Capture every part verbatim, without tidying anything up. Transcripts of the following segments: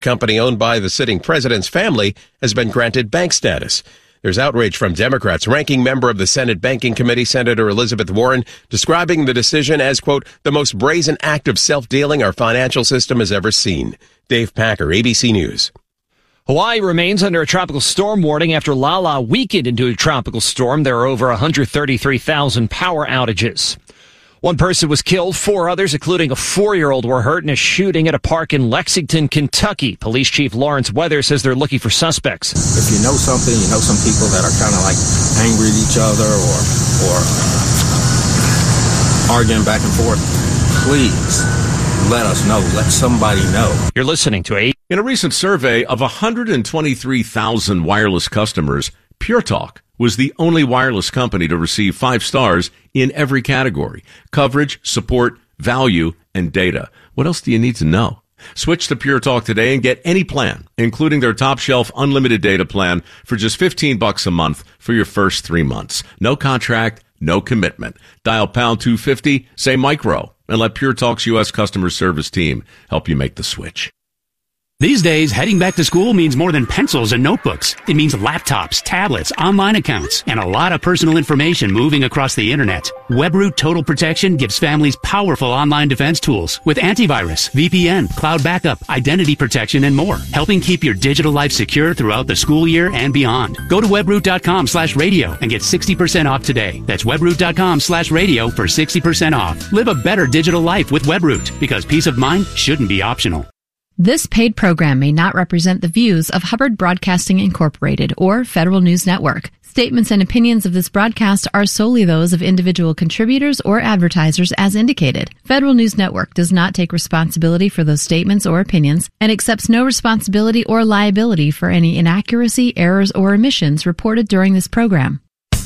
company owned by the sitting president's family has been granted bank status. There's outrage from Democrats. Ranking member of the Senate Banking Committee, Senator Elizabeth Warren, describing the decision as, quote, the most brazen act of self-dealing our financial system has ever seen. Dave Packer, A B C News. Hawaii remains under a tropical storm warning after Lala weakened into a tropical storm. There are over one hundred thirty-three thousand power outages. One person was killed. Four others, including a four-year-old, were hurt in a shooting at a park in Lexington, Kentucky. Police Chief Lawrence Weather says they're looking for suspects. If you know something, you know some people that are kind of like angry at each other or, or uh, arguing back and forth, please let us know. Let somebody know. You're listening to a... In a recent survey of one hundred twenty-three thousand wireless customers, Pure Talk was the only wireless company to receive five stars in every category: coverage, support, value, and data. What else do you need to know? Switch to Pure Talk today and get any plan, including their top shelf unlimited data plan, for just fifteen bucks a month for your first three months. No contract, no commitment. Dial pound two fifty, say micro, and let Pure Talk's U S customer service team help you make the switch. These days, heading back to school means more than pencils and notebooks. It means laptops, tablets, online accounts, and a lot of personal information moving across the internet. WebRoot Total Protection gives families powerful online defense tools with antivirus, V P N, cloud backup, identity protection, and more, helping keep your digital life secure throughout the school year and beyond. Go to webroot.com slash radio and get sixty percent off today. That's webroot.com slash radio for sixty percent off. Live a better digital life with WebRoot, because peace of mind shouldn't be optional. This paid program may not represent the views of Hubbard Broadcasting Incorporated or Federal News Network. Statements and opinions of this broadcast are solely those of individual contributors or advertisers as indicated. Federal News Network does not take responsibility for those statements or opinions and accepts no responsibility or liability for any inaccuracy, errors, or omissions reported during this program.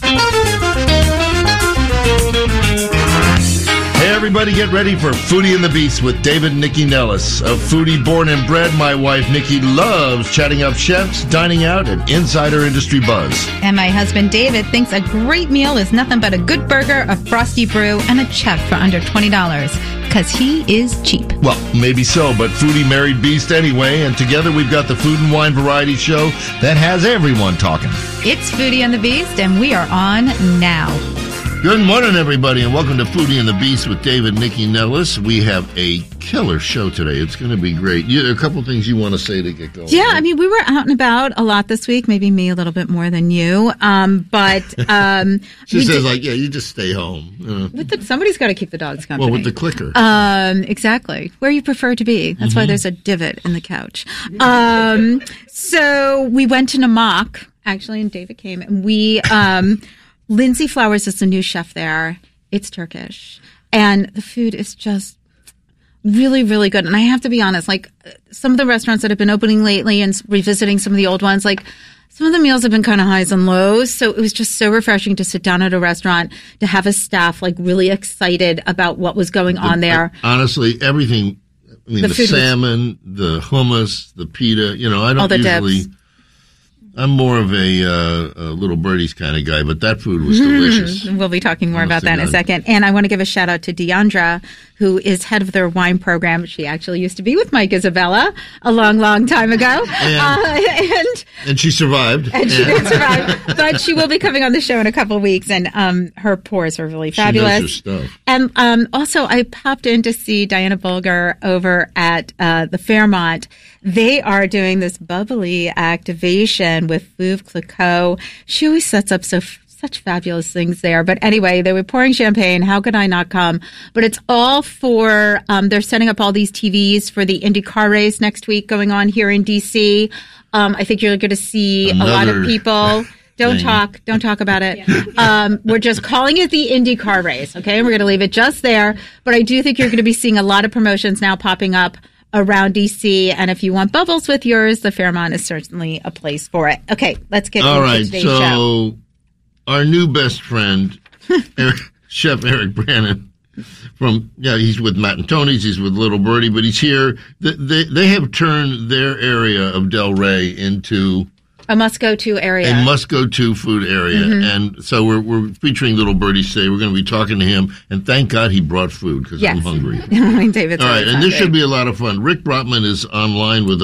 Hey everybody, get ready for Foodie and the Beast with David and Nikki Nellis. A foodie born and bred, my wife Nikki loves chatting up chefs, dining out, and insider industry buzz. And my husband David thinks a great meal is nothing but a good burger, a frosty brew, and a chef for under twenty dollars. Because he is cheap. Well, maybe so, but foodie married beast anyway, and together we've got the Food and Wine Variety Show that has everyone talking. It's Foodie and the Beast, and we are on now. Good morning, everybody, and welcome to Foodie and the Beast with David and Nikki Nellis. We have a killer show today. It's going to be great. You, a couple things you want to say to get going? Yeah, right? I mean, we were out and about a lot this week, maybe me a little bit more than you, um, but... Um, she says, did, like, yeah, you just stay home. Uh, with the, somebody's got to keep the dogs company. Well, with the clicker. Um, exactly. Where you prefer to be. That's mm-hmm. why there's a divot in the couch. Um, so we went to Namak, actually, and David came, and we... Um, Lindsay Flowers is the new chef there. It's Turkish. And the food is just really, really good. And I have to be honest, like some of the restaurants that have been opening lately and revisiting some of the old ones, like some of the meals have been kind of highs and lows. So it was just so refreshing to sit down at a restaurant, to have a staff like really excited about what was going on there. Honestly, everything, I mean, the, the salmon, was, the hummus, the pita, you know, I don't usually... Dips. I'm more of a, uh, a Little Birdies kind of guy, but that food was delicious. We'll be talking more about that in a second. And I want to give a shout out to Deandra, who is head of their wine program. She actually used to be with Mike Isabella a long, long time ago. And, uh, and, and she survived. And she did survive. But she will be coming on the show in a couple of weeks, and um, her pours are really fabulous. She knows her stuff. And um, also, I popped in to see Diana Bulger over at uh, the Fairmont. They are doing this bubbly activation with Veuve Clicquot. She always sets up so such fabulous things there. But anyway, they were pouring champagne. How could I not come? But it's all for, um, they're setting up all these T Vs for the Indy car race next week going on here in D C. Um, I think you're going to see Another. a lot of people. Don't thing. talk. Don't talk about it. Um, we're just calling it the Indy car race. Okay. We're going to leave it just there. But I do think you're going to be seeing a lot of promotions now popping up around D C, and if you want bubbles with yours, the Fairmont is certainly a place for it. Okay, let's get All into right, today's so show. Our new best friend, Eric, Chef Eric Brannon, from, yeah, he's with Matt and Tony's, he's with Little Birdie, but he's here. They, they have turned their area of Del Rey into... A must-go-to area. A must-go-to food area. Mm-hmm. And so we're we're featuring Little Birdie today. We're going to be talking to him. And thank God he brought food, because yes. I'm hungry. David's All right, and hungry. this should be a lot of fun. Rick Brotman is online with us.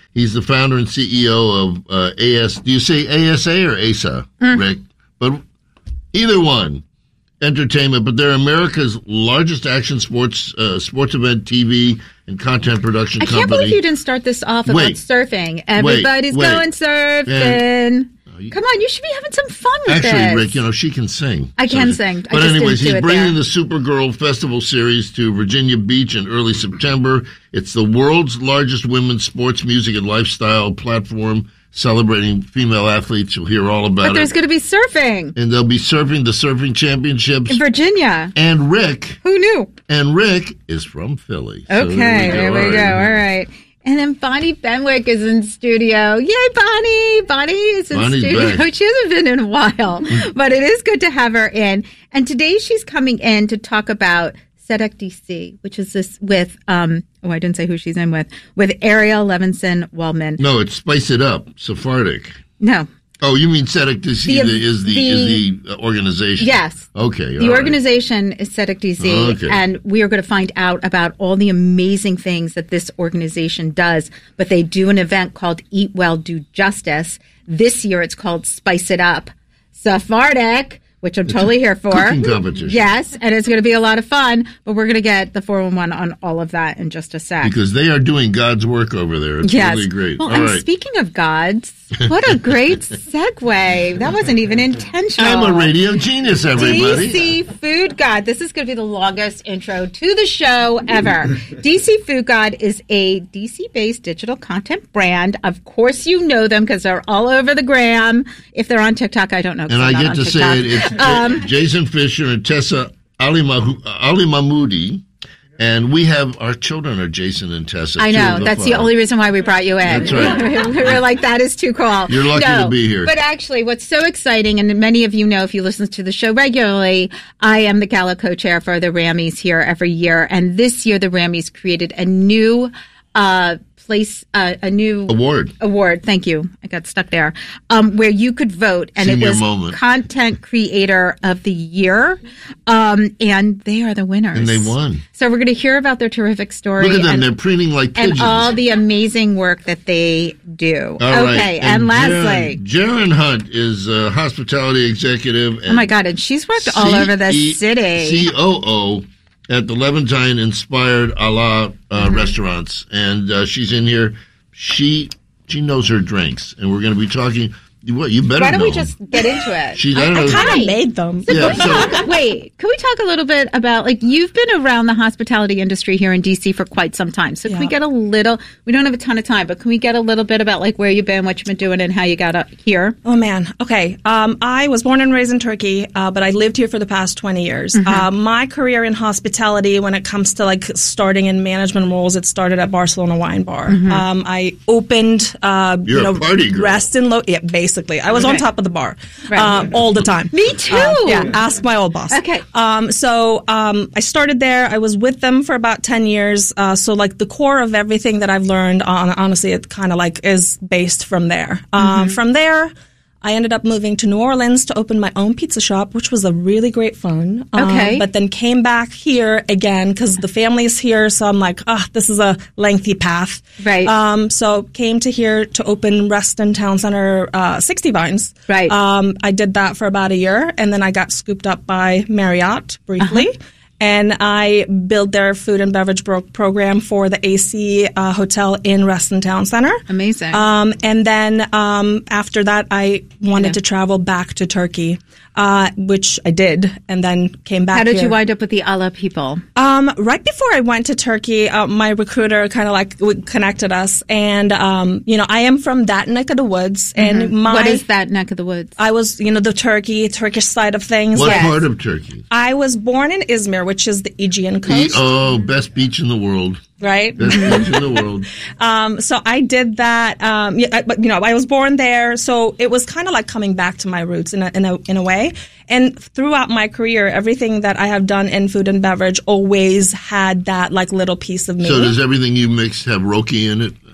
He's the founder and C E O of uh, A S. Do you say A S A or A S A, mm. Rick? But either one, entertainment. But they're America's largest action sports uh, sports event, T V, and content production I company. I can't believe you didn't start this off about wait, surfing. Everybody's wait, wait. going surfing. And, You, Come on, you should be having some fun with actually, this. Actually, Rick, you know, she can sing. I can so, sing. But I just anyways, didn't he's do bringing it the Supergirl Festival Series to Virginia Beach in early September. It's the world's largest women's sports, music, and lifestyle platform celebrating female athletes. You'll hear all about it. But there's going to be surfing. And they'll be surfing the Surfing Championships. In Virginia. And Rick. Who knew? And Rick is from Philly. Okay, so there we go. All right. All right. And then Bonnie Benwick is in studio. Yay, Bonnie! Bonnie is in Bonnie's studio. back. She hasn't been in a while, but it is good to have her in. And today she's coming in to talk about S E D E C D C, which is this with, um, oh, I didn't say who she's in with, with Ariel Levinson Waldman. No, it's Spice It Up, Sephardic. No. Oh, you mean S E D E C D C The- is the, the- is the organization? Yes. Okay. The all right. organization is S E D E C D C, Okay. and we are going to find out about all the amazing things that this organization does. But they do an event called Eat Well, Do Justice. This year it's called Spice It Up Sephardic, which I'm totally here for. Cooking competition. Yes, and it's going to be a lot of fun, but we're going to get the four one one on all of that in just a sec. Because they are doing God's work over there. It's Yes. really great. Well, All and right. speaking of gods, what a great segue. That wasn't even intentional. I'm a radio genius, everybody. D C Food God. This is going to be the longest intro to the show ever. D C Food God is a D C-based digital content brand. Of course you know them because they're all over the gram. If they're on TikTok, I don't know. 'cause And I'm I not get on to TikTok. say it. It's Um, Jason Fisher and Tessa Ali, Mahu- Ali Mahmoudi. And we have, our children are Jason and Tessa. I two know. of That's the five. only reason why we brought you in. That's right. we were like, that is too cool. You're lucky no, to be here. But actually, what's so exciting, and many of you know if you listen to the show regularly, I am the gala co-chair for the Rammies here every year. And this year, the Rammies created a new uh, place, uh, a new Award. Award. Thank you. I got stuck there. Um, where you could vote, and Senior it was moment. Content Creator of the Year. Um, and they are the winners. And they won. So we're going to hear about their terrific story. Look at them. and- They're preening like and pigeons. all the amazing work that they do. All right. Okay, and, lastly, Jaren, Jaren Hunt is a hospitality executive. And oh my God, and she's worked all over the C- city. C O O at the Levantine Inspired Allah uh, Mm-hmm. restaurants, and uh, she's in here. She she knows her drinks, and we're going to be talking. What you better Why don't know. we just get into it? She, I don't know. Hi. made them. So Yeah, can we so- talk, wait, can we talk a little bit about, like, you've been around the hospitality industry here in D C for quite some time. So can we Yeah. get a little, we don't have a ton of time, but can we get a little bit about, like, where you've been, what you've been doing, and how you got up here? Oh man. Okay. Um, I was born and raised in Turkey, uh, but I lived here for the past twenty years. Mm-hmm. Uh, my career in hospitality, when it comes to like starting in management roles, it started at Barcelona Wine Bar. Mm-hmm. Um, I opened, uh, You're you know, a party girl. rest and lo- yeah, basically. I was on Okay. top of the bar Right. uh, all the time. Me too. Uh, yeah. Ask my old boss. Okay. Um, so um, I started there. I was with them for about ten years. Uh, so like the core of everything that I've learned, on, honestly, it kind of like is based from there. Um, Mm-hmm. From there, I ended up moving to New Orleans to open my own pizza shop, which was a really great fun. Um, Okay. but then came back here again because the family's here. So I'm like, ah, this is a lengthy path. Right. Um, so came to here to open Reston Town Center, uh, sixty Vines. Right. Um, I did that for about a year, and then I got scooped up by Marriott briefly. Uh-huh. And I built their food and beverage bro- program for the A C uh, Hotel in Reston Town Center. Amazing. Um, and then um, after that, I wanted Yeah. to travel back to Turkey, uh, which I did, and then came back. How did here. you wind up with the Allah people? Um, right before I went to Turkey, uh, my recruiter kind of like w- connected us, and um, you know, I am from that neck of the woods, and my What is that neck of the woods? I was, you know, the Turkey Turkish side of things. What Yes. part of Turkey? I was born in Izmir, which is the Aegean E- coast, oh, best beach in the world. right? Best beach in the world. Um, so I did that. Um, yeah, I- but you know, I was born there, so it was kind of like coming back to my roots in a, in a in a way. And throughout my career, everything that I have done in food and beverage always had that like little piece of me. So does everything you mix have Roki in it?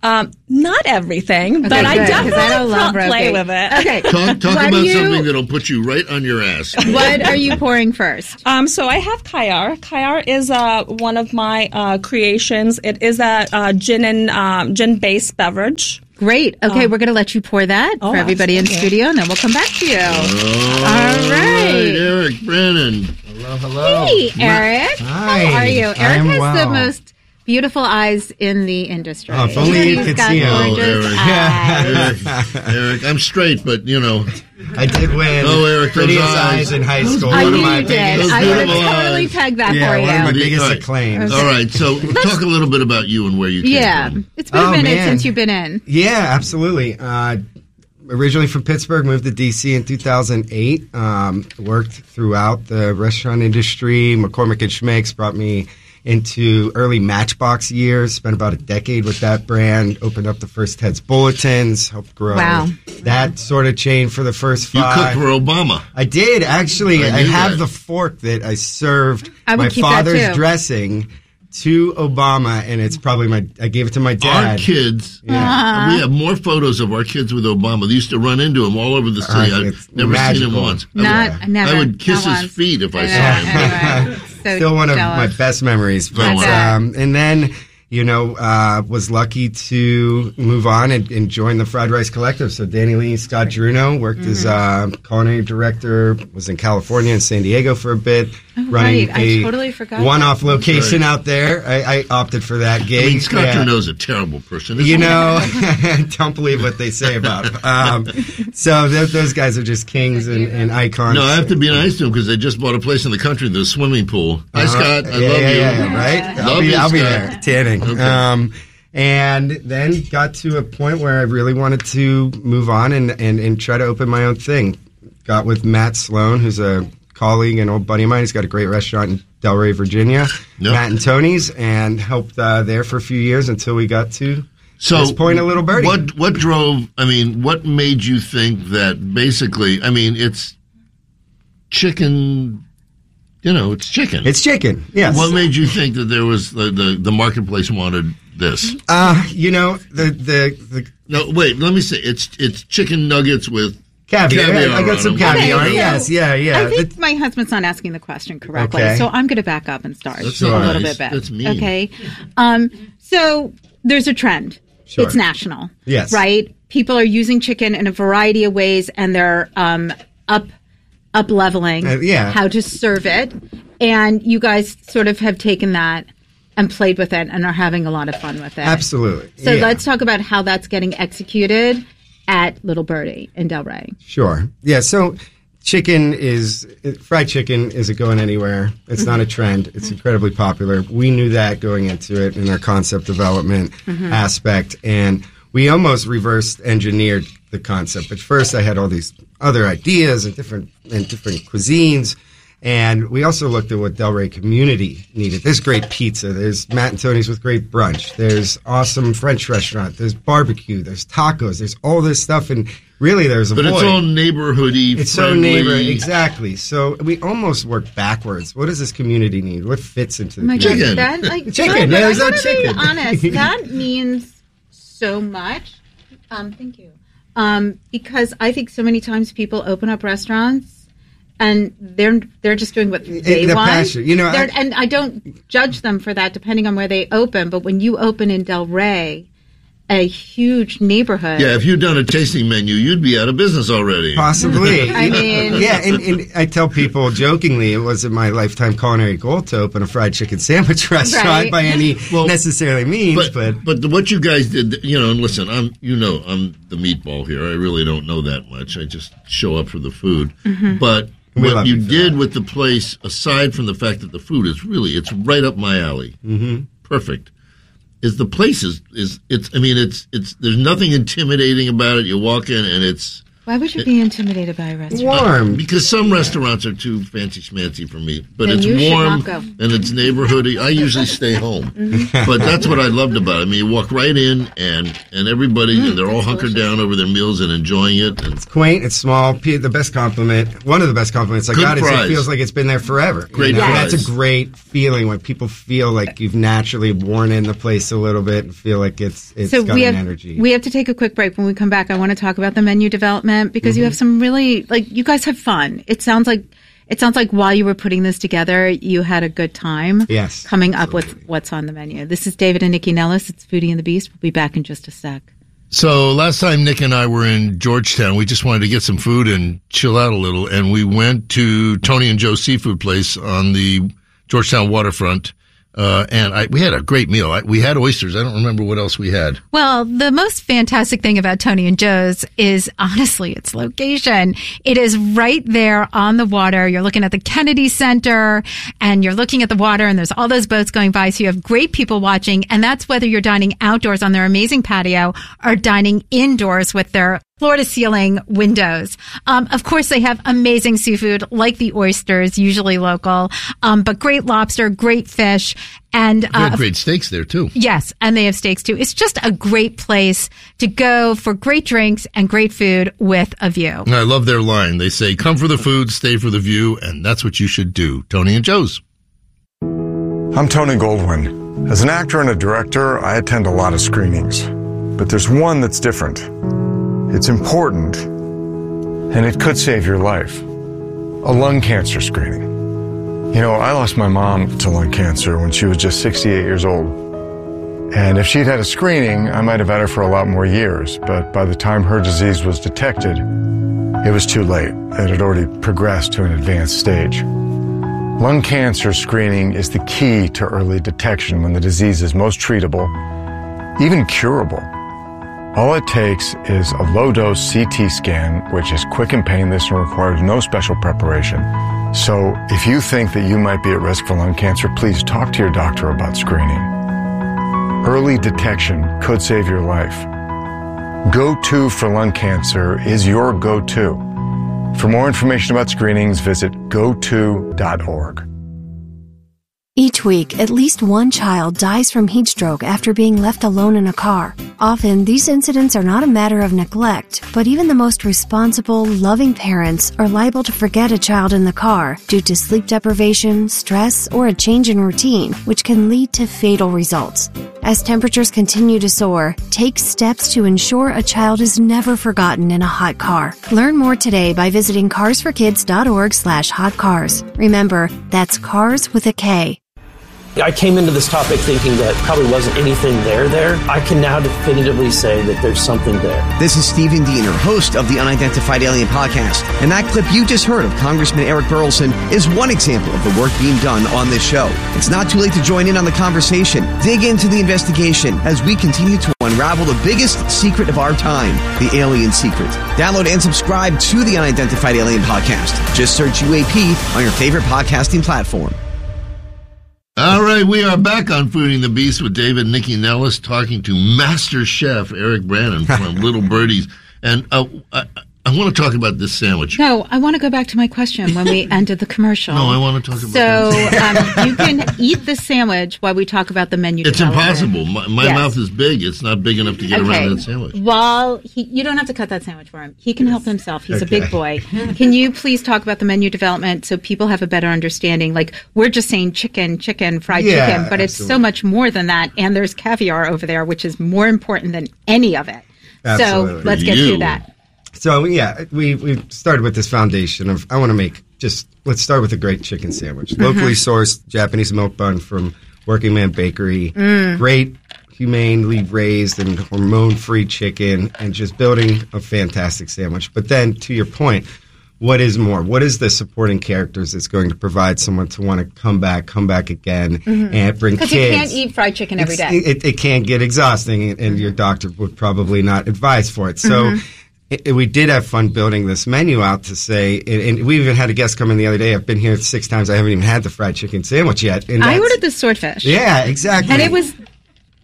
Um, not everything, Okay, but I good, 'cause definitely I don't love pro- play roasting. with it. Okay. Talk, talk What about do you- something that'll put you right on your ass. What are you pouring first? Um, so I have Kayar. Kayar is uh, one of my uh, creations. It is a uh, gin and um, gin-based beverage. Great. Okay, we're going to let you pour that Oh, for everybody in absolutely. studio, and then we'll come back to you. All All right. Eric Brennan. Hello, hello. Hey, Eric. Hi. How are you? Eric I'm has the well. most beautiful eyes in the industry. Oh, if only you He's could got see 'em. Oh, gorgeous Eric. eyes. Eric. Eric, I'm straight, but, you know. I did win Oh, Eric, those Prettiest eyes. Eyes in high school. I one knew of my you did. biggest. I would have beautiful totally eyes. pegged that yeah, for one of my you. biggest All right. acclaims. All right, so talk a little bit about you and where you came Yeah. from. It's been a Oh, minute man. since you've been in. Yeah, absolutely. Uh, originally from Pittsburgh, moved to D C in two thousand eight. Um, worked throughout the restaurant industry. McCormick and Schmick's brought me into early Matchbox years. Spent about a decade with that brand. Opened up the first Ted's Bulletins. Helped grow Wow. that sort of chain for the first You five. cooked for Obama. I did actually. I I, knew have that. the fork that I served I would my keep that, father's too. dressing to Obama, and it's probably my. I gave it to my dad. Our kids, we have more photos of our kids with Obama. They used to run into him all over the city. Uh, I've it's never magical. seen him once. I Not, would, never. I would kiss not his once. feet if I, I saw know, him. anyway. So Still one of jealous. my best memories. But I bet. um, and then you know uh, was lucky to move on and, and join the Fried Rice Collective. So Danny Lee, Scott Druno worked as uh, culinary director. Was in California and San Diego for a bit, Oh, running right. I a totally forgot one-off that. location Right. out there. I, I opted for that gig. I mean, Scott Yeah. Druno's a terrible person. isn't You he? know, don't believe what they say about him. Um, so th- those guys are just kings and, and icons. No, I have to be nice to him because they just bought a place in the country, the swimming pool. Hi, Uh, Scott. I yeah, love yeah, you. yeah, right? I'll Love be, you, I'll be Scott. there tanning. Okay. Um, and then got to a point where I really wanted to move on and, and, and try to open my own thing. Got with Matt Sloan, who's a colleague and old buddy of mine. He's got a great restaurant in Delray, Virginia, Yep. Matt and Tony's, and helped uh, there for a few years until we got to So, this point, a little birdie. What what drove? I mean, what made you think that? Basically, I mean, it's chicken. You know, it's chicken. It's chicken, yes. What made you think that there was the the, the marketplace wanted this? Uh, you know, the, the, the No, wait. Let me say, it's it's chicken nuggets with caviar. Caviar I got on some them. caviar. Okay, so yes, yeah, yeah. I think The- my husband's not asking the question correctly, Okay. so I'm going to back up and start That's a all little right. bit back. That's mean. Okay. Um, so there's a trend. Sure. It's national. Yes. Right? People are using chicken in a variety of ways, and they're um, up up leveling Uh, yeah. how to serve it. And you guys sort of have taken that and played with it and are having a lot of fun with it. Absolutely. So yeah. let's talk about how that's getting executed at Little Birdie in Delray. Sure. Yeah. So, chicken is fried chicken isn't going anywhere. It's not a trend. It's incredibly popular. We knew that going into it in our concept development aspect, and we almost reverse engineered the concept. At first, I had all these other ideas and different and different cuisines. And we also looked at what Delray community needed. There's great pizza. There's Matt and Tony's with great brunch. There's awesome French restaurant. There's barbecue. There's tacos. There's all this stuff. And really, there's a But void. it's all neighborhoody. It's so friendly. neighbor, exactly. So we almost work backwards. What does this community need? What fits into the My community? God, Chicken. that, like, Chicken. but There's I no gotta chicken. Be honest, that means so much. Um, thank you. Um, because I think so many times people open up restaurants and they're they're just doing what they they're want. passionate. You know, They're- I- and I don't judge them for that, depending on where they open. But when you open in Delray, a huge neighborhood, Yeah, if you'd done a tasting menu, you'd be out of business already. Possibly. I mean- yeah, and, and I tell people jokingly, it wasn't my lifetime culinary goal to open a fried chicken sandwich restaurant Right. by any Well, necessarily means, But, but, but the, what you guys did, you know, and listen, I'm you know I'm the meatball here. I really don't know that much. I just show up for the food. But We what love you you for did that. with the place, aside from the fact that the food is really, it's right up my alley. Mm-hmm. Perfect. Is the place is, is it's I mean it's it's there's nothing intimidating about it. You walk in and it's Why would you be intimidated by a restaurant? Warm. Uh, because some restaurants are too fancy schmancy for me. But then it's you warm should not go. and it's neighborhoody. I usually stay home. Mm-hmm. But that's what I loved about it. I mean, you walk right in and, and everybody, mm, and they're all hunkered delicious. down over their meals and enjoying it. And it's quaint. It's small. The best compliment, one of the best compliments I Good got price. is it feels like it's been there forever. Great you know? price. That's a great feeling when people feel like you've naturally worn in the place a little bit and feel like it's it's so got we an have, energy. We have to take a quick break. When we come back, I want to talk about the menu development because mm-hmm. you have some really, like, you guys have fun. It sounds like it sounds like while you were putting this together, you had a good time. Yes, coming up absolutely. with what's on the menu. This is David and Nikki Nellis. It's Foodie and the Beast. We'll be back in just a sec. So last time Nick and I were in Georgetown, we just wanted to get some food and chill out a little, and we went to Tony and Joe's Seafood Place on the Georgetown waterfront. Uh, and I, we had a great meal. I, we had oysters. I don't remember what else we had. Well, the most fantastic thing about Tony and Joe's is honestly its location. It is right there on the water. You're looking at the Kennedy Center and you're looking at the water and there's all those boats going by. So you have great people watching. And that's whether you're dining outdoors on their amazing patio or dining indoors with their floor-to-ceiling windows. Um, of course, they have amazing seafood like the oysters, usually local, um, but great lobster, great fish. And we had uh, great steaks there, too. Yes, and they have steaks, too. It's just a great place to go for great drinks and great food with a view. And I love their line. They say, come for the food, stay for the view, and that's what you should do. Tony and Joe's. I'm Tony Goldwyn. As an actor and a director, I attend a lot of screenings. But there's one that's different. It's important, and it could save your life. A lung cancer screening. You know, I lost my mom to lung cancer when she was just sixty-eight years old. And if she'd had a screening, I might have had her for a lot more years. But by the time her disease was detected, it was too late. It had already progressed to an advanced stage. Lung cancer screening is the key to early detection when the disease is most treatable, even curable. All it takes is a low-dose C T scan, which is quick and painless and requires no special preparation. So if you think that you might be at risk for lung cancer, please talk to your doctor about screening. Early detection could save your life. Go-To for lung cancer is your go-to. For more information about screenings, visit go to dot org. Each week, at least one child dies from heat stroke after being left alone in a car. Often, these incidents are not a matter of neglect, but even the most responsible, loving parents are liable to forget a child in the car due to sleep deprivation, stress, or a change in routine, which can lead to fatal results. As temperatures continue to soar, take steps to ensure a child is never forgotten in a hot car. Learn more today by visiting cars for kids dot org slash hot cars. Remember, that's cars with a K. I came into this topic thinking that probably wasn't anything there there. I can now definitively say that there's something there. This is Stephen Diener, host of the Unidentified Alien Podcast. And that clip you just heard of Congressman Eric Burlison is one example of the work being done on this show. It's not too late to join in on the conversation. Dig into the investigation as we continue to unravel the biggest secret of our time, the alien secret. Download and subscribe to the Unidentified Alien Podcast. Just search U A P on your favorite podcasting platform. All right, we are back on Fooding the Beast with David and Nikki Nellis talking to Master Chef Eric Brannon from Little Birdies. And uh, I, I want to talk about this sandwich. No, I want to go back to my question when we ended the commercial. No, I want to talk about so, that. So um, you can eat the sandwich while we talk about the menu. It's impossible. My, my yes. mouth is big. It's not big enough to get okay. around that sandwich. While he, you don't have to cut that sandwich for him. He can help himself. He's okay. a big boy. Can you please talk about the menu development so people have a better understanding? Like, we're just saying chicken, chicken, fried yeah, chicken, but absolutely. It's so much more than that. And there's caviar over there, which is more important than any of it. Absolutely. So let's get you. through that. So, yeah, we, we started with this foundation of, I want to make just, let's start with a great chicken sandwich. Mm-hmm. Locally sourced Japanese milk bun from Working Man Bakery. Mm. Great, humanely raised and hormone-free chicken, and just building a fantastic sandwich. But then, to your point, what is more? What is the supporting characters that's going to provide someone to want to come back, come back again, mm-hmm. and bring kids? Because you can't eat fried chicken every day. It, it can get exhausting, and, and mm-hmm. your doctor would probably not advise for it. So. Mm-hmm. It, we did have fun building this menu out to say, and, and we even had a guest come in the other day. I've been here six times. I haven't even had the fried chicken sandwich yet. And I ordered the swordfish. Yeah, exactly. And it was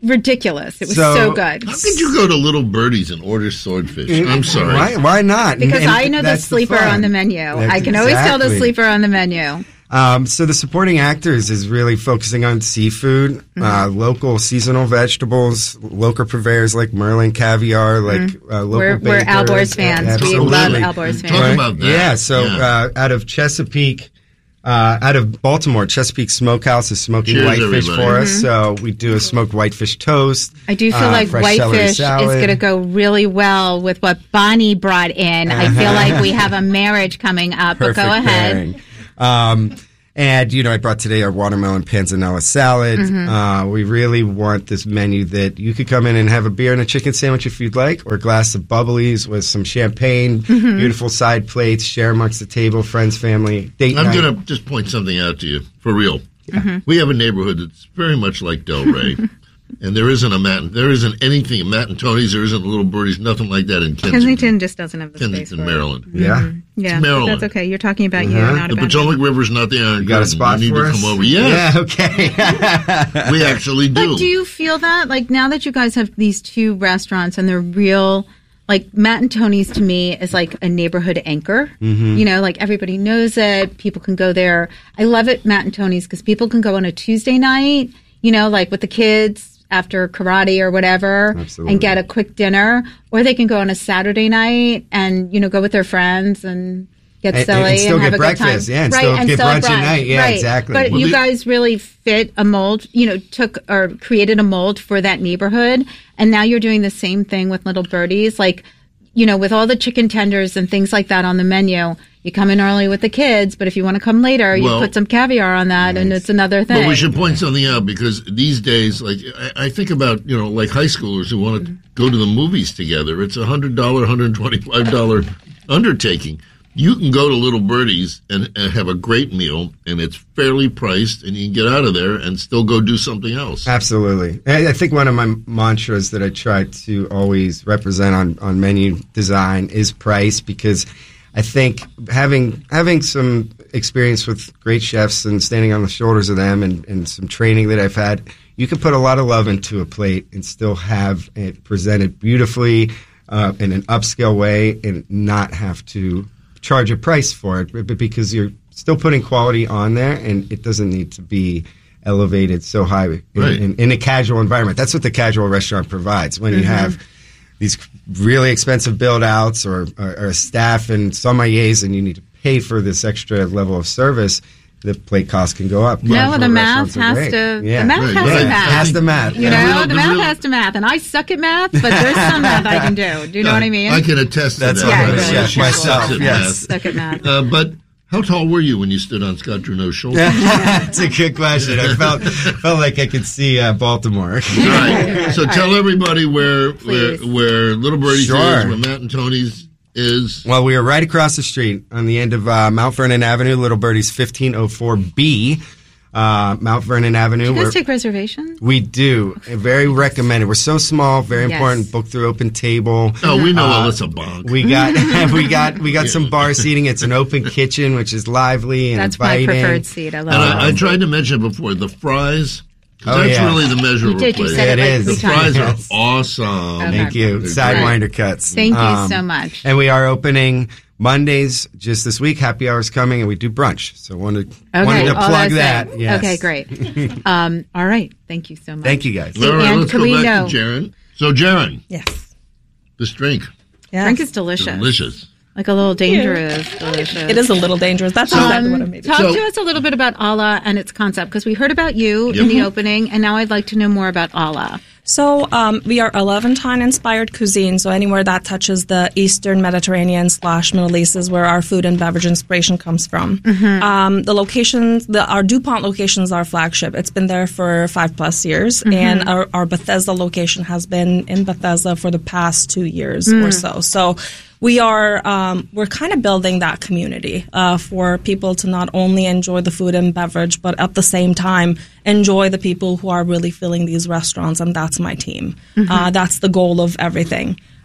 ridiculous. It was so, so good. How could you go to Little Birdie's and order swordfish? I'm sorry. Why, why not? Because and, I know the sleeper the on the menu. That's I can exactly. always tell the sleeper on the menu. Um, so the supporting actors is really focusing on seafood, mm-hmm. uh, local seasonal vegetables, local purveyors like Merlin Caviar, like mm-hmm. uh, local We're, bakers. we're Alborz fans. Absolutely. We love Alborz fans. Talk right? about that. Yeah, so yeah. Uh, out of Chesapeake, uh, out of Baltimore, Chesapeake Smokehouse is smoking Cheers, whitefish everybody. for us. Mm-hmm. So we do a smoked whitefish toast. I do feel uh, like whitefish is going to go really well with what Bonnie brought in. Uh-huh. I feel like we have a marriage coming up, Perfect but go ahead. pairing. Um, And, you know, I brought today our watermelon panzanella salad. Mm-hmm. Uh, we really want this menu that you could come in and have a beer and a chicken sandwich if you'd like, or a glass of bubblies with some champagne, mm-hmm. beautiful side plates, share amongst the table, friends, family, date I'm night. going to just point something out to you, for real. Mm-hmm. We have a neighborhood that's very much like Delray. And there isn't a Matt, there isn't anything, Matt and Tony's, there isn't a Little Birdie's, nothing like that in Kensington. Kensington just doesn't have the Kensington, space for Maryland. it. Yeah. Mm-hmm. Yeah, It's Maryland. but that's okay. You're talking about you, Uh-huh. not The about Potomac me. River's not the Iron You got a Curtain. spot You need for to us? come over. Yeah. Yeah, okay. We actually do. But do you feel that, like, now that you guys have these two restaurants and they're real, like, Matt and Tony's to me is like a neighborhood anchor. Mm-hmm. You know, like, everybody knows it. People can go there. I love it, Matt and Tony's, because people can go on a Tuesday night, you know, like with the kids after karate or whatever, Absolutely. and get a quick dinner. Or they can go on a Saturday night and, you know, go with their friends and get And- silly and still have get a breakfast, good time. yeah, and right, still and get still brunch at night. Yeah, right. exactly. But Well, you the- guys really fit a mold, you know, took or created a mold for that neighborhood. And now you're doing the same thing with Little Birdies. Like, you know, with all the chicken tenders and things like that on the menu, you come in early with the kids, but if you want to come later, you Well, put some caviar on that, and it's another thing. But we should point something out, because these days, like, I, I think about, you know, like high schoolers who want to go to the movies together. It's a one hundred dollars, one hundred twenty-five dollars undertaking. You can go to Little Birdie's and, and have a great meal, and it's fairly priced, and you can get out of there and still go do something else. Absolutely. I, I think one of my mantras that I try to always represent on, on menu design is price, because I think having having some experience with great chefs and standing on the shoulders of them, and, and some training that I've had, you can put a lot of love into a plate and still have it presented beautifully uh, in an upscale way, and not have to charge a price for it, but because you're still putting quality on there, and it doesn't need to be elevated so high in, Right. in, in a casual environment. That's what the casual restaurant provides. When you Mm-hmm. have these really expensive build outs, or, or, or staff and sommeliers, and you need to pay for this extra level of service, the plate cost can go up. No, Casual the math restaurants are has great. to. Yeah. The math Right, has right. to math. Has the math. You Yeah. know, The real- the the math real- has to math, and I suck at math, but there's some math I can do. Do you know what I mean? I can attest to That's that. what I'm by a the way. chef She myself, sucks at yes. math. Suck at math. Uh, but how tall were you when you stood on Scott Trudeau's shoulder? That's a good question. I felt felt like I could see uh, Baltimore. Right. So tell everybody where where, Please. where Little Birdie's Sure. is, where Matt and Tony's is. Well, we are right across the street on the end of uh, Mount Vernon Avenue. Little Birdie's fifteen oh four B, uh, Mount Vernon Avenue. Do you We're- guys take reservations? we do. Very recommended. We're so small, very Yes. important. Book through open table. Oh, we know Uh, Alyssa Bonk. We got we got we got some bar seating. It's an open kitchen, which is lively and That's my inviting. preferred seat. I love and it. I, I tried to mention before the fries. 'cause Oh, that's yeah. really the measure You of a did. You place. said it, It like is. three The times. fries Yes. are awesome. Okay. Thank you. They're Sidewinder great. cuts. Thank you Um, so much. And we are opening Mondays just this week. Happy hour's coming, and we do brunch. So wanted Okay, wanted to all plug that's that. it. Yes. Okay, great. um, all right. Thank you so much. Thank you, guys. Hey, All right, Ann, let's can go we back know? to Jaron. So, Jaron, Yes. this drink, Yeah. Drink is delicious. delicious. Like a little dangerous. Delicious. It is a little dangerous. That's exactly what I Um, made. talk So- to us a little bit about Allah and its concept, because we heard about you in Yep. the opening, and now I'd like to know more about Allah. So um, we are a Levantine-inspired cuisine. So anywhere that touches the Eastern Mediterranean slash Middle East is where our food and beverage inspiration comes from. Mm-hmm. Um, the locations, the, our DuPont location is our flagship. It's been there for five plus years, Mm-hmm. and our, our Bethesda location has been in Bethesda for the past two years Mm. or so. So we are um, we're kind of building that community uh, for people to not only enjoy the food and beverage, but at the same time enjoy the people who are really filling these restaurants, and that's my team. Uh, that's the goal of everything.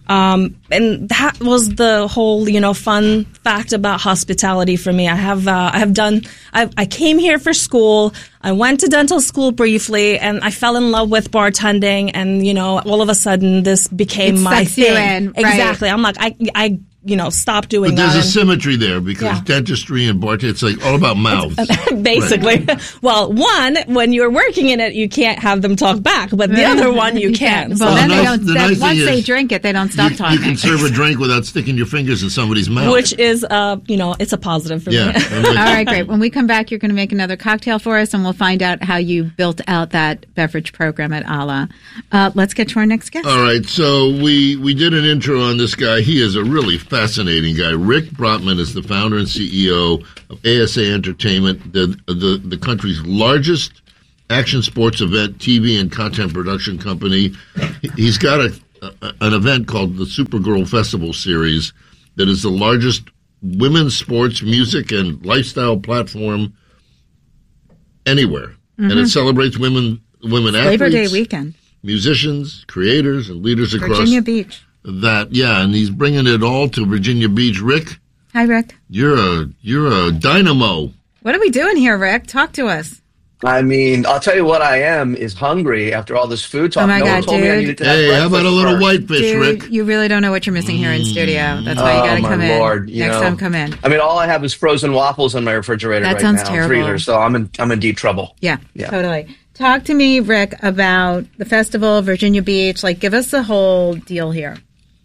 Um, and that was the whole, you know, fun fact about hospitality for me. I have, uh, I have done, I, I came here for school. I went to dental school briefly and I fell in love with bartending. And, you know, all of a sudden this became It my sucks you thing. in, right. Exactly. I'm like, I, I, you know, stop doing But that. there's a and- symmetry there because Yeah. dentistry and bartending, it's like all about mouths. Basically. Well, one, when you're working in it, you can't have them talk back, but the other one you can. Well, So- then they nice- don't. the that- nice once thing they is drink it, they don't stop You, talking. you can serve a drink without sticking your fingers in somebody's mouth. Which is, uh, you know, it's a positive for Yeah. me. All right, great. When we come back, you're going to make another cocktail for us, and we'll find out how you built out that beverage program at Ala. Uh, let's get to our next guest. All right, so we we did an intro on this guy. He is a really fascinating guy. Rick Brotman is the founder and C E O of A S A Entertainment, the the, the country's largest action sports event, T V, and content production company. He's got a, a an event called the Supergirl Festival Series that is the largest women's sports, music, and lifestyle platform anywhere, and Mhm. it celebrates women women Labor athletes, Day weekend. musicians, creators, and leaders across Virginia Beach. that. Yeah, and he's bringing it all to Virginia Beach. Rick, Hi, Rick. you're a you're a dynamo. What are we doing here, Rick? Talk to us. I mean, I'll tell you what I am is hungry after all this food talk. Oh my no one God, told me I dude. needed to have Hey, how about a breakfast little first. whitefish, Dude, Rick? you really don't know what you're missing here in studio. That's why you Oh, got to my come in. Lord, you Next know. time, come in. I mean, all I have is frozen waffles in my refrigerator That right sounds now, terrible. freezer, so I'm in I'm in deep trouble. Yeah, Yeah. totally. Talk to me, Rick, about the festival, Virginia Beach. Like, give us the whole deal here.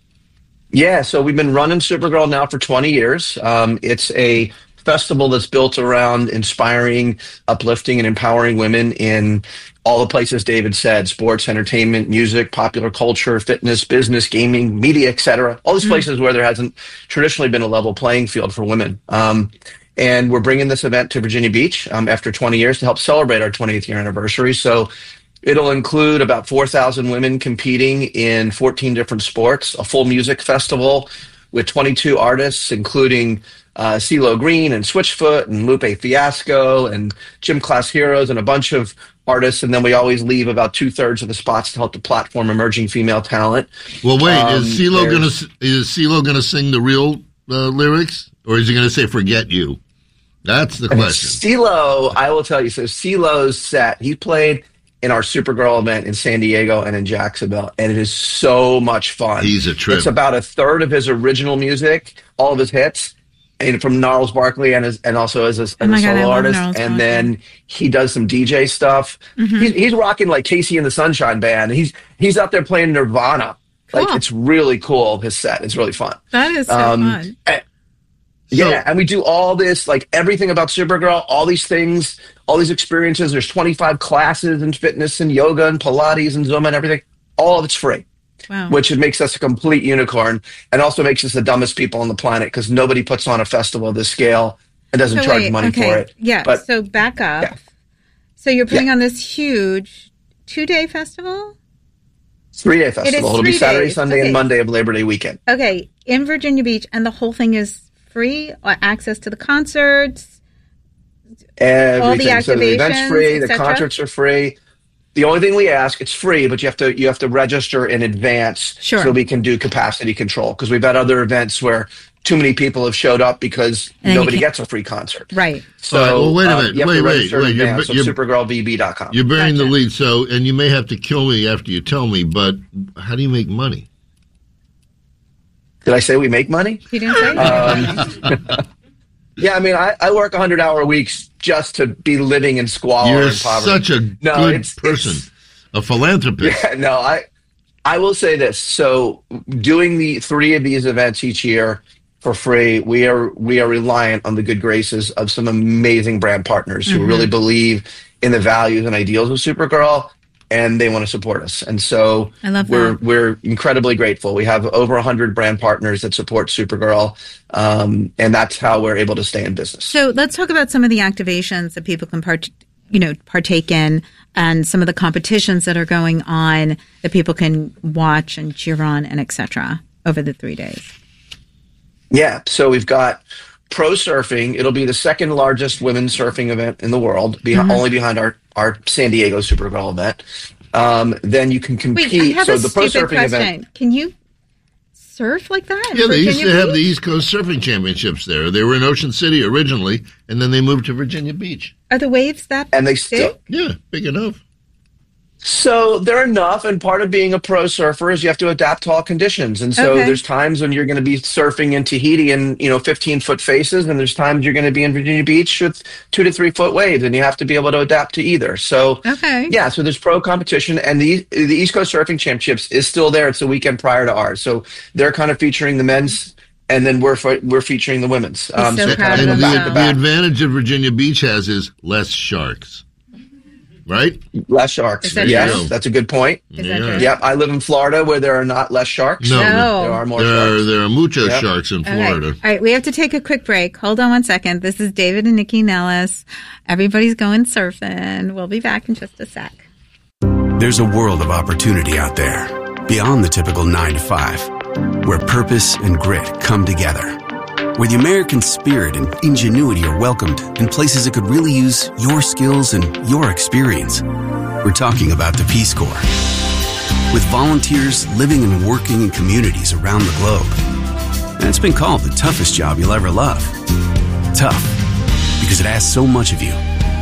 Yeah, so we've been running Supergirl now for twenty years. Um, it's a festival that's built around inspiring, uplifting, and empowering women in all the places David said: sports, entertainment, music, popular culture, fitness, business, gaming, media, et cetera. All these Mhm. places where there hasn't traditionally been a level playing field for women. Um, and we're bringing this event to Virginia Beach um, after twenty years to help celebrate our twentieth year anniversary. So it'll include about four thousand women competing in fourteen different sports, a full music festival with twenty-two artists, including uh, CeeLo Green and Switchfoot and Lupe Fiasco and Gym Class Heroes and a bunch of artists. And then we always leave about two thirds of the spots to help to platform emerging female talent. Well, wait, Um, is CeeLo gonna there's- is CeeLo gonna sing the real uh, lyrics, or is he gonna say "Forget You"? That's the question. CeeLo, I will tell you. So CeeLo's set, he played in our Supergirl event in San Diego and in Jacksonville, and it is so much fun. He's a trip. It's about a third of his original music, all of his hits, and from Gnarls Barkley and his, and also as a, as Oh my a God, I solo love artist. Gnarls And Barkley. then he does some D J stuff. Mhm. He's, he's rocking like Casey and the Sunshine Band. He's he's out there playing Nirvana. Like Cool. it's really cool. His set, it's really fun. That is so Um, fun. and- yeah, and we do all this, like everything about Supergirl, all these things, all these experiences. There's twenty-five classes in fitness and yoga and Pilates and Zumba and everything. All of it's free, Wow. which it makes us a complete unicorn and also makes us the dumbest people on the planet because nobody puts on a festival of this scale and doesn't So charge wait, money okay. for it. Yeah. But so back up. So you're putting on this huge two-day festival? three-day It is festival. It'll three be Saturday, days. Sunday, Okay. and Monday of Labor Day weekend. Okay, in Virginia Beach, and the whole thing is free? Or access to the concerts? Everything. So the event's activations, free. et The cetera? concerts are free. The only thing we ask, it's free, but you have to you have to register in advance Sure. so we can do capacity control. Because we've had other events where too many people have showed up because And then you nobody can't- gets a free concert. Right. So All right, well, wait a um, minute. you have Wait, to wait, register in wait. You're- advance, so you're- supergirl v b dot com. You're bearing the lead, so and you may have to kill me after you tell me. But how do you make money? Did I say we make money? You didn't say Um, yeah, I mean, I, I work one hundred hour weeks just to be living in squalor You're and poverty. such a No, good it's- person, a philanthropist. Yeah, no, I I will say this. So doing the three of these events each year for free, we are we are reliant on the good graces of some amazing brand partners who Mhm. really believe in the values and ideals of Supergirl, and they want to support us. And so I love we're that. we're incredibly grateful. We have over one hundred brand partners that support Supergirl, um, and that's how we're able to stay in business. So let's talk about some of the activations that people can part, you know, partake in, and some of the competitions that are going on that people can watch and cheer on, and et cetera over the three days. Yeah, so we've got pro surfing. It'll be the second largest women's surfing event in the world, behi- Mhm. only behind our, our San Diego Supergirl event. Um, then you can compete. Wait, I have so a the pro stupid surfing question. event. Can you surf like that? Yeah, they used to Virginia have Beach? the East Coast Surfing Championships there. They were in Ocean City originally, and then they moved to Virginia Beach. Are the waves that And they big? still, Yeah, big enough. So they're enough, and part of being a pro surfer is you have to adapt to all conditions. And so Okay. there's times when you're going to be surfing in Tahiti in, you know, fifteen foot faces, and there's times you're going to be in Virginia Beach with two to three foot waves, and you have to be able to adapt to either. So Okay. yeah, so there's pro competition, and the the East Coast Surfing Championships is still there. It's the weekend prior to ours, so they're kind of featuring the men's, and then we're fe- we're featuring the women's. He's so proud And of the, himself. the advantage that Virginia Beach has is less sharks, right? Less sharks. Is that Yes, true? that's a good point. Is that Yeah. true? Yep, I live in Florida where there are not less sharks. No, No. There are more there sharks. are there are mucho Yep. sharks in Okay. Florida. All right, we have to take a quick break. Hold on one second. This is David and Nikki Nellis. Everybody's going surfing. We'll be back in just a sec. There's a world of opportunity out there, beyond the typical nine to five, where purpose and grit come together, where the American spirit and ingenuity are welcomed in places that could really use your skills and your experience. We're talking about the Peace Corps. With volunteers living and working in communities around the globe. And it's been called the toughest job you'll ever love. Tough, because it asks so much of you.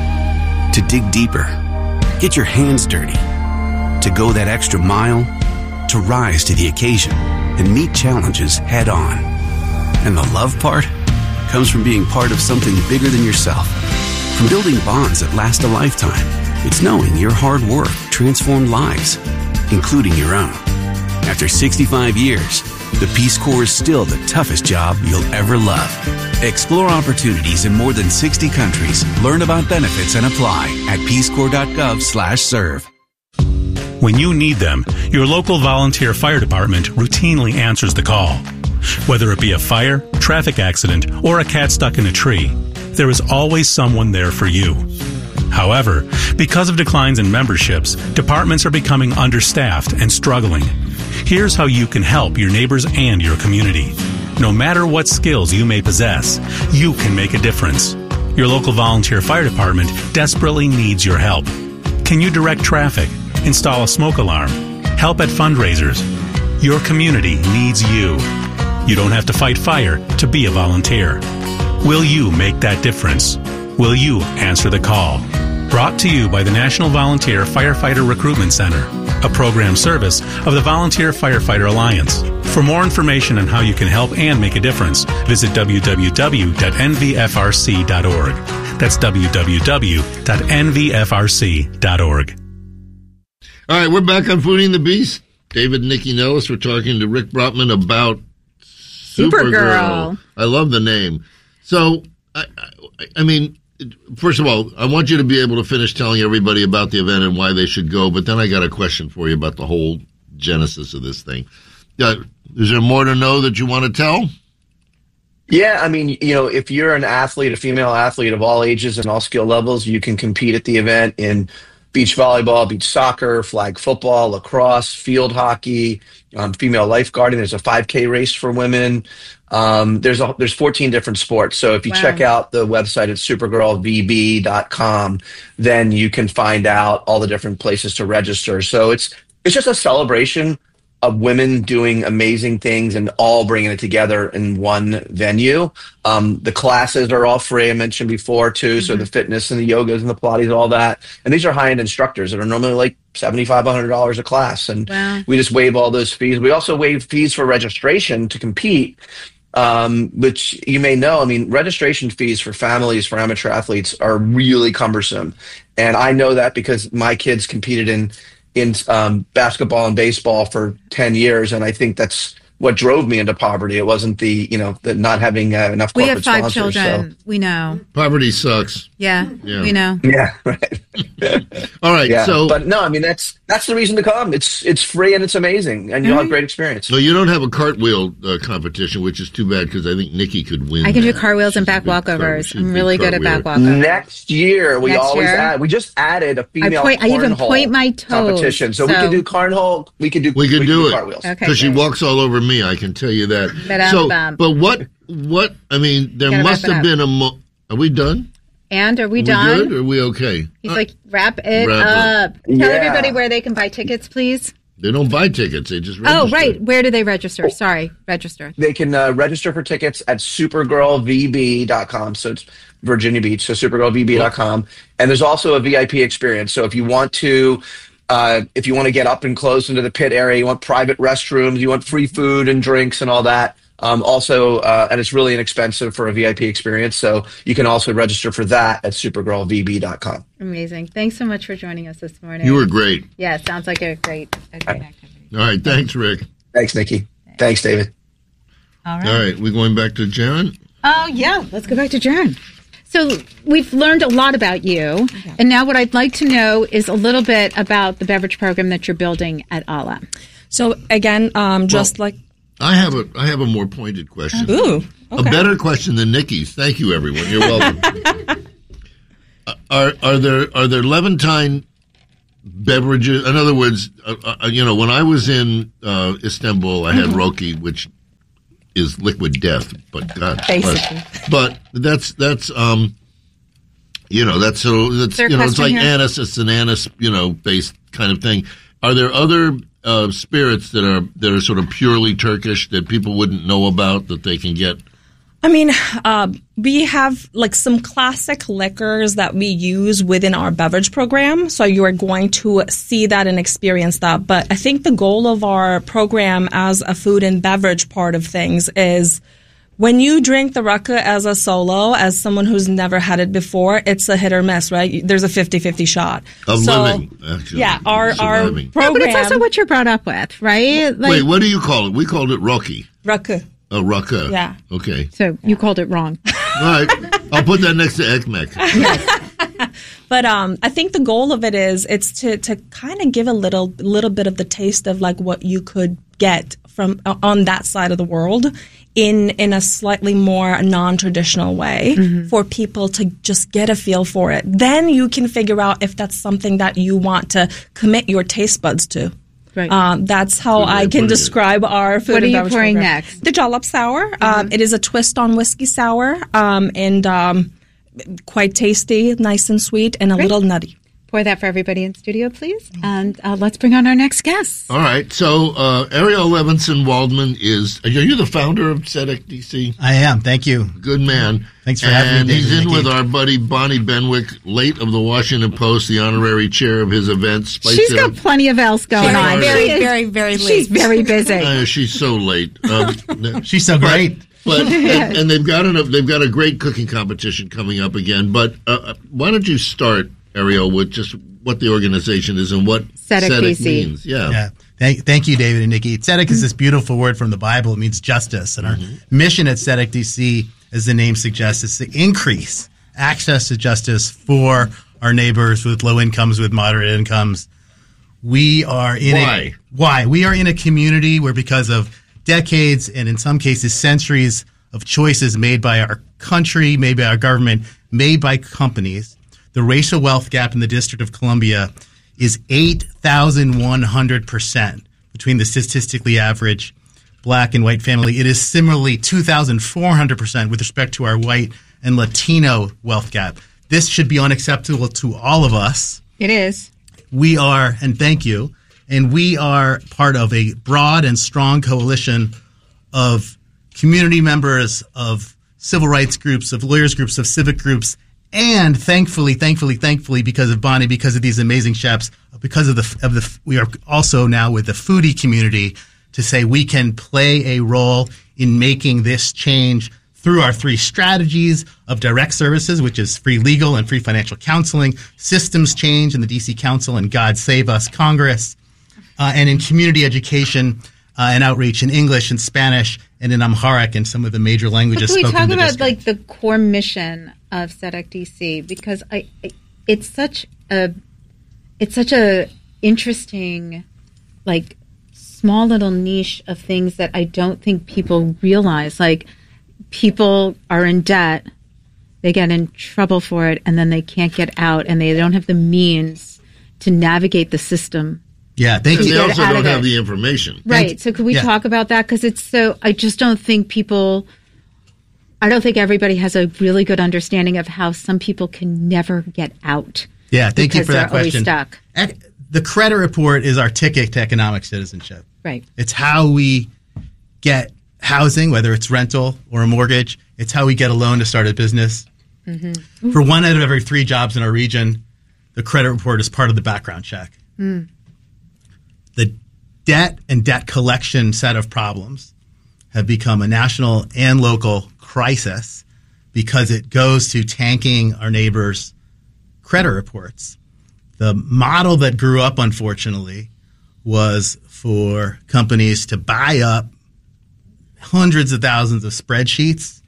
To dig deeper, get your hands dirty, to go that extra mile, to rise to the occasion and meet challenges head on. And the love part comes from being part of something bigger than yourself. From building bonds that last a lifetime. It's knowing your hard work transformed lives, including your own. After sixty-five years, the Peace Corps is still the toughest job you'll ever love. Explore opportunities in more than sixty countries. Learn about benefits and apply at peacecorps.gov slash serve. When you need them, your local volunteer fire department routinely answers the call. Whether it be a fire, traffic accident, or a cat stuck in a tree, there is always someone there for you. However, because of declines in memberships, departments are becoming understaffed and struggling. Here's how you can help your neighbors and your community. No matter what skills you may possess, you can make a difference. Your local volunteer fire department desperately needs your help. Can you direct traffic, install a smoke alarm, help at fundraisers? Your community needs you. You don't have to fight fire to be a volunteer. Will you make that difference? Will you answer the call? Brought to you by the National Volunteer Firefighter Recruitment Center, a program service of the Volunteer Firefighter Alliance. For more information on how you can help and make a difference, visit w w w dot n v f r c dot org. That's w w w dot n v f r c dot org. All right, we're back on Fooding the Beast. David and Nikki Nellis. We're talking to Rick Brotman about Supergirl. Supergirl. I love the name. So, I, I, I mean, first of all, I want you to be able to finish telling everybody about the event and why they should go, but then I got a question for you about the whole genesis of this thing. Uh, is there more to know that you want to tell? Yeah, I mean, you know, if you're an athlete, a female athlete of all ages and all skill levels, you can compete at the event in beach volleyball, beach soccer, flag football, lacrosse, field hockey, um, female lifeguarding. There's a five K race for women. Um, there's a, there's fourteen different sports. So if you Wow. check out the website at supergirl v b dot com, then you can find out all the different places to register. So it's it's just a celebration of women doing amazing things and all bringing it together in one venue. Um, the classes are all free, I mentioned before, too. So the fitness and the yogas and the Pilates, all that. And these are high-end instructors that are normally like seventy-five hundred dollars a class. And Wow. we just waive all those fees. We also waive fees for registration to compete, um, which you may know. I mean, registration fees for families, for amateur athletes are really cumbersome. And I know that because my kids competed in in um, basketball and baseball for ten years. And I think that's what drove me into poverty. It wasn't the, you know, the not having uh, enough We corporate have five sponsors. children. We know. Poverty sucks. Yeah, Yeah. we know. So. Yeah, right. All right, Yeah. so but no, I mean, that's that's the reason to come. It's it's free and it's amazing. And you'll have a great experience. so you don't have a cartwheel uh, competition, which is too bad because I think Nikki could win. I can do that. cartwheels and She's a back big car- walkovers. she's a I'm big really good at back cartwheeler. walkovers. Next year, we Next always year? add. We just added a female point- I even cornhole point my toes, competition. So, we so- could do cornhole. We could do. We could do it cartwheels. Okay, because she great. walks all over me. I can tell you that. Ba-dum, So, bum. but what? What? I mean, there Gotta must wrap it have up. been a. Mo- Are we done? And are we we done? good? Or are we okay? He's Uh, like, wrap it Wrap it. up. Tell Yeah. everybody where they can buy tickets, please. They don't buy tickets. They just register. Oh, right. Where do they register? Sorry, register. They can uh, register for tickets at supergirl v b dot com. So it's Virginia Beach, so supergirl v b dot com. And there's also a V I P experience. So if you want to, uh, if you want to get up and close into the pit area, you want private restrooms, you want free food and drinks and all that. Um, also, uh, and it's really inexpensive for a V I P experience. So you can also register for that at supergirl v b dot com. Amazing. Thanks so much for joining us this morning. You were great. Yeah, sounds like a great, a great activity. All right. Thanks, Rick. Thanks, Nikki. Thanks, David. All right. All right. We're going back to Jaron? Oh, yeah. Let's go back to Jaron. So we've learned a lot about you. Okay. And now what I'd like to know is a little bit about the beverage program that you're building at Ala. So, again, um, just well, like... I have a I have a more pointed question. Ooh, okay. A better question than Nikki's. Thank you, everyone. You're welcome. uh, are are there are there Levantine beverages? In other words, uh, uh, you know, when I was in uh, Istanbul, I had mm-hmm. Roki, which is liquid death. But God, basically, but, but that's that's um, you know, that's so that's you know, it's like here? anise. It's an anise, you know, based kind of thing. Are there other Uh, spirits that are that are sort of purely Turkish that people wouldn't know about that they can get? I mean, uh, we have like some classic liquors that we use within our beverage program. So you are going to see that and experience that. But I think the goal of our program as a food and beverage part of things is when you drink the Rakı as a solo, as someone who's never had it before, it's a hit or miss, right? There's a fifty-fifty shot. Of so, living, actually. Yeah, our, our program. No, but it's also what you're brought up with, right? Like, wait, what do you call it? We called it Roki. Rakı. Oh, Rakı. Yeah. Okay. So yeah. You called it wrong. All right. I'll put that next to Ekmek. But um, I think the goal of it is it's to, to kind of give a little little bit of the taste of like what you could get from uh, on that side of the world in in a slightly more non-traditional way mm-hmm. for people to just get a feel for it. Then you can figure out if that's something that you want to commit your taste buds to. Right. Um, that's how I can describe it. our food what and beverage What are you pouring program. next? The Jalap Sour. Mm-hmm. Um, it is a twist on whiskey sour um, and um, quite tasty, nice and sweet, and a Great. little nutty. Pour that for everybody in studio, please. And uh, let's bring on our next guest. All right. So uh, Ariel Levinson Waldman is, are you the founder of Tzedek D C? I am. Thank you. Good man. Thanks for having me, And David he's in Nikki. with our buddy Bonnie Benwick, late of the Washington Post, the honorary chair of his events. Spice She's it got up. plenty of else going She's on. very, She is- very, very late. She's very busy. Uh, she's so late. Um, She's so great. But and, and they've got an, they've got a great cooking competition coming up again. But uh, why don't you start, Ariel, with just what the organization is and what Tzedek D C means? Yeah. yeah. Thank, thank you, David and Nikki. Tzedek is this beautiful word from the Bible. It means justice. And our mm-hmm. mission at Tzedek D C, as the name suggests, is to increase access to justice for our neighbors with low incomes, with moderate incomes. We are in Why? a why we are in a community where, because of decades and in some cases centuries of choices made by our country, made by our government, made by companies, the racial wealth gap in the District of Columbia is eight thousand one hundred percent between the statistically average black and white family. It is similarly two thousand four hundred percent with respect to our white and Latino wealth gap. This should be unacceptable to all of us. It is. We are, and thank you, and we are part of a broad and strong coalition of community members, of civil rights groups, of lawyers groups, of civic groups, and thankfully, thankfully, thankfully, because of Bonnie, because of these amazing chefs, because of the of the, we are also now with the foodie community to say we can play a role in making this change through our three strategies of direct services, which is free legal and free financial counseling, systems change in the D C Council and God Save Us Congress, uh, and in community education uh, and outreach in English and Spanish and in Amharic and some of the major languages Can we spoken talk in the about district. like the core mission of Tzedek D C? Because I, I, it's such a, it's such a interesting, like small little niche of things that I don't think people realize. Like people are in debt, they get in trouble for it, and then they can't get out, and they don't have the means to navigate the system. Yeah, thank and you. they also out don't of have it. the information. Right. So could we Yeah. talk about that? Because it's so, I just don't think people, I don't think everybody has a really good understanding of how some people can never get out. Yeah, thank you because for that they're always question. stuck. Ac- the credit report is our ticket to economic citizenship. Right. It's how we get housing, whether it's rental or a mortgage. It's how we get a loan to start a business. Mm-hmm. For one out of every three jobs in our region, the credit report is part of the background check. Mm. The debt and debt collection set of problems have become a national and local crisis because it goes to tanking our neighbors' credit reports. The model that grew up, unfortunately, was for companies to buy up hundreds of thousands of spreadsheets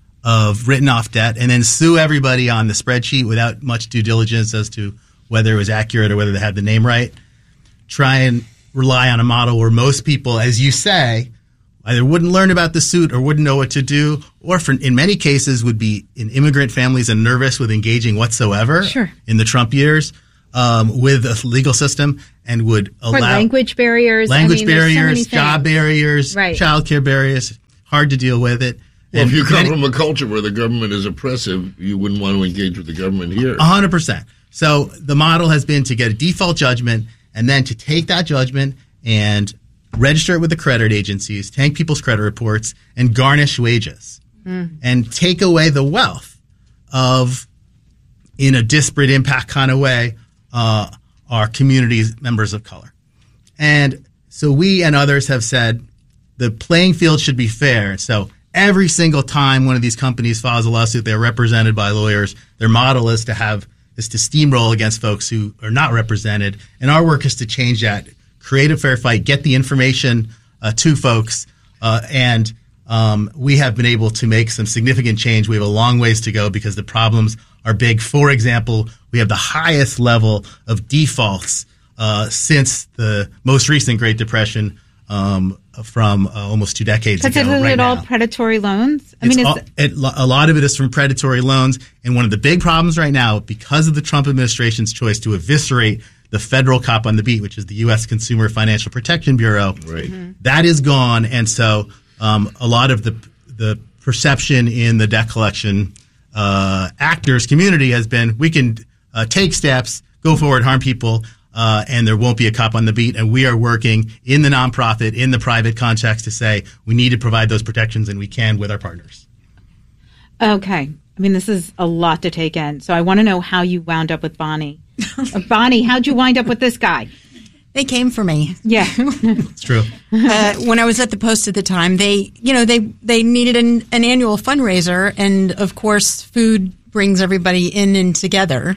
of written off debt and then sue everybody on the spreadsheet without much due diligence as to whether it was accurate or whether they had the name right. Try and rely on a model where most people, as you say, either wouldn't learn about the suit or wouldn't know what to do, or for, in many cases would be in immigrant families and nervous with engaging whatsoever sure. in the Trump years um, with a legal system and would allow or language barriers, language I mean, barriers, so job barriers, right. childcare barriers, hard to deal with it. Well, and if you come many, from a culture where the government is oppressive, you wouldn't want to engage with the government here. one hundred percent. So the model has been to get a default judgment and then to take that judgment and register it with the credit agencies, tank people's credit reports, and garnish wages. Mm. And take away the wealth of, in a disparate impact kind of way, uh, our community's members of color. And so we and others have said the playing field should be fair. So every single time one of these companies files a lawsuit, they're represented by lawyers. Their model is to have is to steamroll against folks who are not represented. And our work is to change that, create a fair fight, get the information uh, to folks. Uh, and um, we have been able to make some significant change. We have a long ways to go because the problems are big. For example, we have the highest level of defaults uh, since the most recent Great Depression um, from uh, almost two decades ago. Particularly right at all now. predatory loans? I It's mean, all, it, a lot of it is from predatory loans. And one of the big problems right now, because of the Trump administration's choice to eviscerate the federal cop on the beat, which is the U S Consumer Financial Protection Bureau, right. mm-hmm. that is gone. And so um, a lot of the the perception in the debt collection uh, actors community has been we can uh, take steps, go forward, harm people, Uh, and there won't be a cop on the beat. And we are working in the nonprofit, in the private context to say we need to provide those protections, and we can with our partners. Okay. I mean, this is a lot to take in. So I want to know how you wound up with Bonnie. uh, Bonnie, how'd you wind up with this guy? They came for me. Yeah. It's true. Uh, when I was at the Post at the time, they, you know, they, they needed an, an annual fundraiser. And of course, food brings everybody in and together.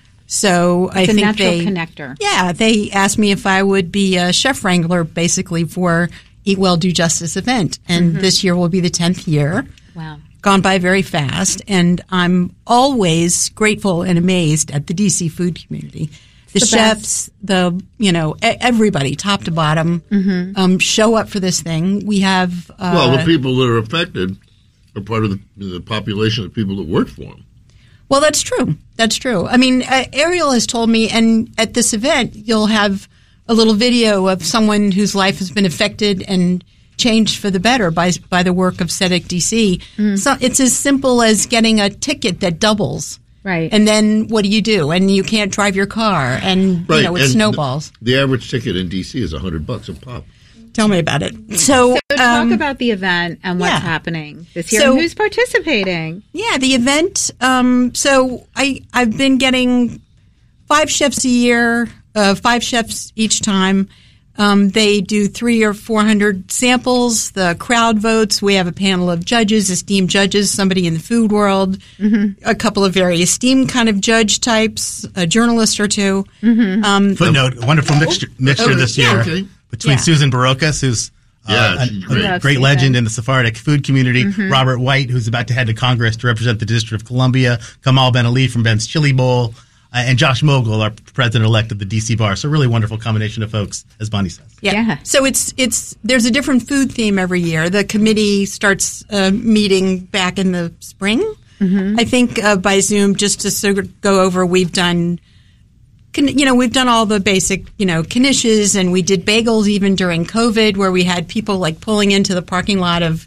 So it's I a think natural they, connector. Yeah, they asked me if I would be a chef wrangler, basically for Eat Well, Do Justice event, and Mm-hmm. this year will be the tenth year. Wow, gone by very fast, and I'm always grateful and amazed at the D C food community. The, the chefs, the you know, everybody, top to bottom, mm-hmm. um, show up for this thing. We have uh, well, the people that are affected are part of the, the population of people that work for them. Well, that's true. That's true. I mean, uh, Ariel has told me, and at this event, you'll have a little video of someone whose life has been affected and changed for the better by by the work of S E D C D C. Mm. So it's as simple as getting a ticket that doubles. Right. And then what do you do? And you can't drive your car, and right. you know, it and snowballs. The, the average ticket in D C is a hundred bucks a pop. Tell me about it. So, so talk um, about the event and what's yeah. happening this year So- and who's participating. Yeah, the event. Um, so I I've been getting five chefs a year, uh, five chefs each time. Um, they do three or four hundred samples. The crowd votes. We have a panel of judges, esteemed judges, somebody in the food world, mm-hmm. a couple of very esteemed kind of judge types, a journalist or two. Mm-hmm. Um, Footnote: wonderful mixture, mixture Oh, this yeah. year Okay. between Yeah. Susan Barocas, who's Yeah, uh, she's a, great. a Love great Susan. legend in the Sephardic food community, Mhm. Robert White, who's about to head to Congress to represent the District of Columbia, Kamal Ben Ali from Ben's Chili Bowl, uh, and Josh Mogul, our president-elect of the D C Bar. So a really wonderful combination of folks, as Bonnie says. Yeah. Yeah. So it's it's there's a different food theme every year. The committee starts uh, meeting back in the spring, Mm-hmm. I think, uh, by Zoom, just to sort of go over. We've done, con- you know, we've done all the basic, you know, knishes, and we did bagels even during COVID, where we had people like pulling into the parking lot of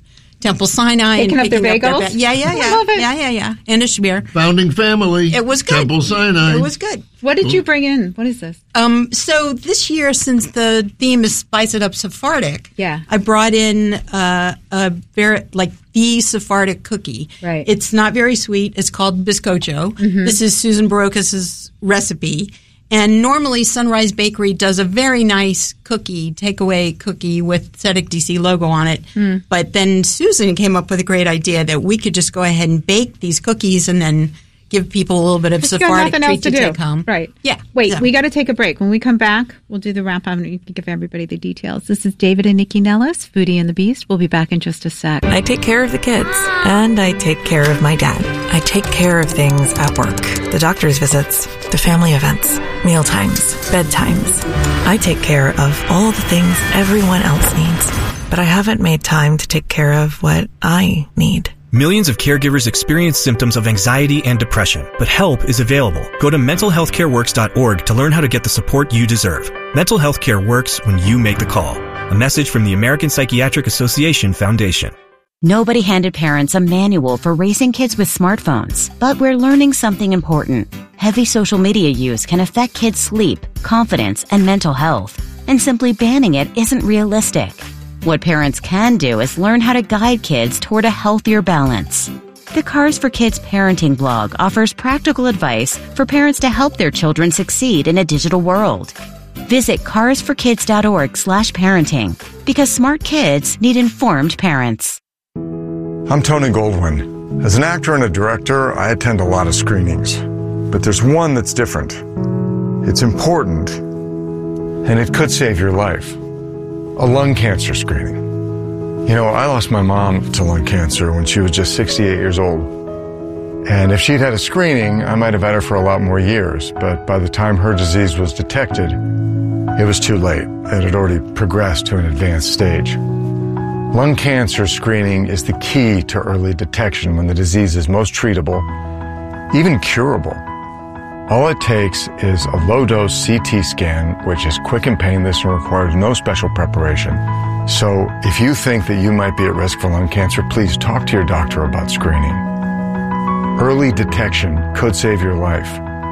Temple Sinai. Picking and up their picking bagels? Up their, yeah, yeah, yeah. I love it. Yeah, yeah, yeah. And a shbir. Founding family. It was good. Temple Sinai. It was good. What did you bring in? What is this? Um, so this year, since the theme is Spice It Up Sephardic, yeah. I brought in uh, a very, like the Sephardic cookie. Right. It's not very sweet. It's called bizcocho. Mhm. This is Susan Barocas' recipe. And normally Sunrise Bakery does a very nice cookie, takeaway cookie with Tzedek D C logo on it. Mm. But then Susan came up with a great idea that we could just go ahead and bake these cookies and then give people a little bit of But you got Sephardic nothing treat else to to do. take home. Right. Yeah. Wait, So- we got to take a break. When we come back, we'll do the wrap up and you can give everybody the details. This is David and Nikki Nellis, Foodie and the Beast. We'll be back in just a sec. I take care of the kids, and I take care of my dad. I take care of things at work, the doctor's visits, the family events, meal times, bedtimes. I take care of all the things everyone else needs, but I haven't made time to take care of what I need. Millions of caregivers experience symptoms of anxiety and depression, but help is available. Go to mental health care works dot org to learn how to get the support you deserve. Mental health care works when you make the call. A message from the American Psychiatric Association Foundation. Nobody handed parents a manual for raising kids with smartphones, but we're learning something important. Heavy social media use can affect kids' sleep, confidence, and mental health, and simply banning it isn't realistic. What parents can do is learn how to guide kids toward a healthier balance. The Cars for Kids parenting blog offers practical advice for parents to help their children succeed in a digital world. Visit cars for kids dot org slash parenting because smart kids need informed parents. I'm Tony Goldwyn. As an actor and a director, I attend a lot of screenings. But there's one that's different. It's important, and it could save your life. A lung cancer screening. You know, I lost my mom to lung cancer when she was just sixty-eight years old. And if she'd had a screening, I might have had her for a lot more years. But by the time her disease was detected, it was too late. It had already progressed to an advanced stage. Lung cancer screening is the key to early detection when the disease is most treatable, even curable. All it takes is a low-dose C T scan, which is quick and painless and requires no special preparation. So if you think that you might be at risk for lung cancer, please talk to your doctor about screening. Early detection could save your life.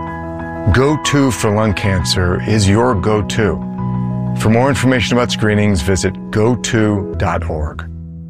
Go To for Lung Cancer is your go-to. For more information about screenings, visit go to dot org.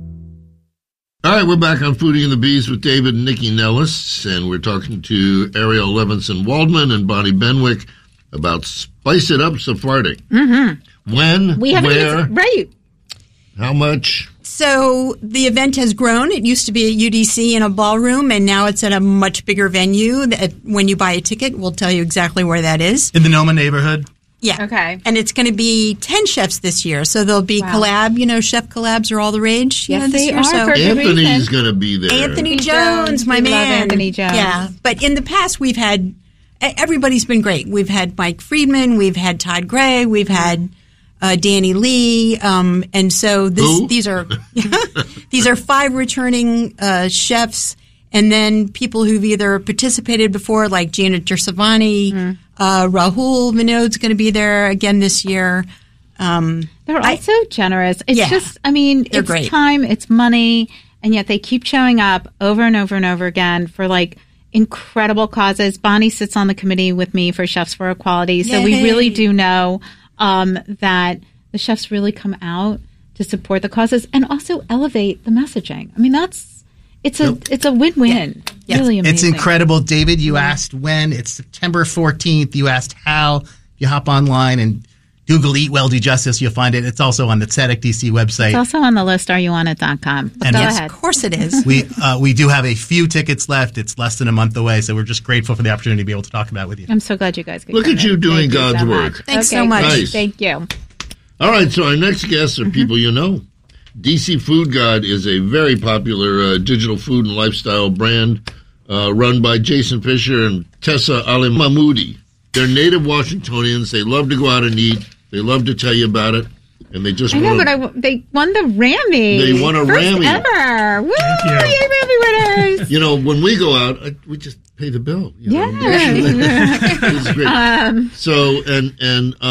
All right, we're back on Foodie and the Beast with David and Nikki Nellis, and we're talking to Ariel Levinson-Waldman and Bonnie Benwick about Spice It Up Sephardic. Mm-hmm. When, We haven't where, even- right. how much? So the event has grown. It used to be at U D C in a ballroom, and now it's at a much bigger venue. That when you buy a ticket, we'll tell you exactly where that is. In the Noma neighborhood? Yeah. Okay. And it's going to be ten chefs this year. So there'll be collab, you know, chef collabs are all the rage. you Yes, know, this they year. are, So for good Anthony's reason. going to be there. Anthony Anthony Jones, Jones, my we love man. Anthony Jones. Yeah. But in the past, we've had, e- everybody's been great. We've had Mike Friedman, we've had Todd Gray, we've had uh, Danny Lee. Um, and so this, Who? these are, these are five returning uh, chefs. And then people who've either participated before, like Gina Girsavani, Mm-hmm. uh, Rahul Vinod's going to be there again this year. Um, They're also generous. It's Yeah. just, I mean, They're it's great. time, it's money, and yet they keep showing up over and over and over again for like incredible causes. Bonnie sits on the committee with me for Chefs for Equality, so we Yay. really do know um, that the chefs really come out to support the causes and also elevate the messaging. I mean, that's it's a it's a win-win. Really amazing. It's incredible. David, you asked when. It's September fourteenth. You asked how. You hop online and Google Eat Well, Do Justice. You'll find it. It's also on the Tzedek D C website. It's also on the list, are you on it dot com. But And go yes, ahead. of course it is. we uh, we do have a few tickets left. It's less than a month away, so we're just grateful for the opportunity to be able to talk about it with you. I'm so glad you guys could Look come at you in. doing Thank you God's so work. much. Thanks Okay, so much. Nice. Thank you. All right, so our next guests are people you know. D C Food God is a very popular uh, digital food and lifestyle brand uh, run by Jason Fisher and Tessa Ali Mahmoudi. They're native Washingtonians. They love to go out and eat. They love to tell you about it. And they just I know, want but I w they won the Rammy. They won a First Rammy. ever. Woo! you. Yay, Rammy winners! You know, when we go out, I, we just pay the bill. You know? Yeah. It's great. Um, so, and and um,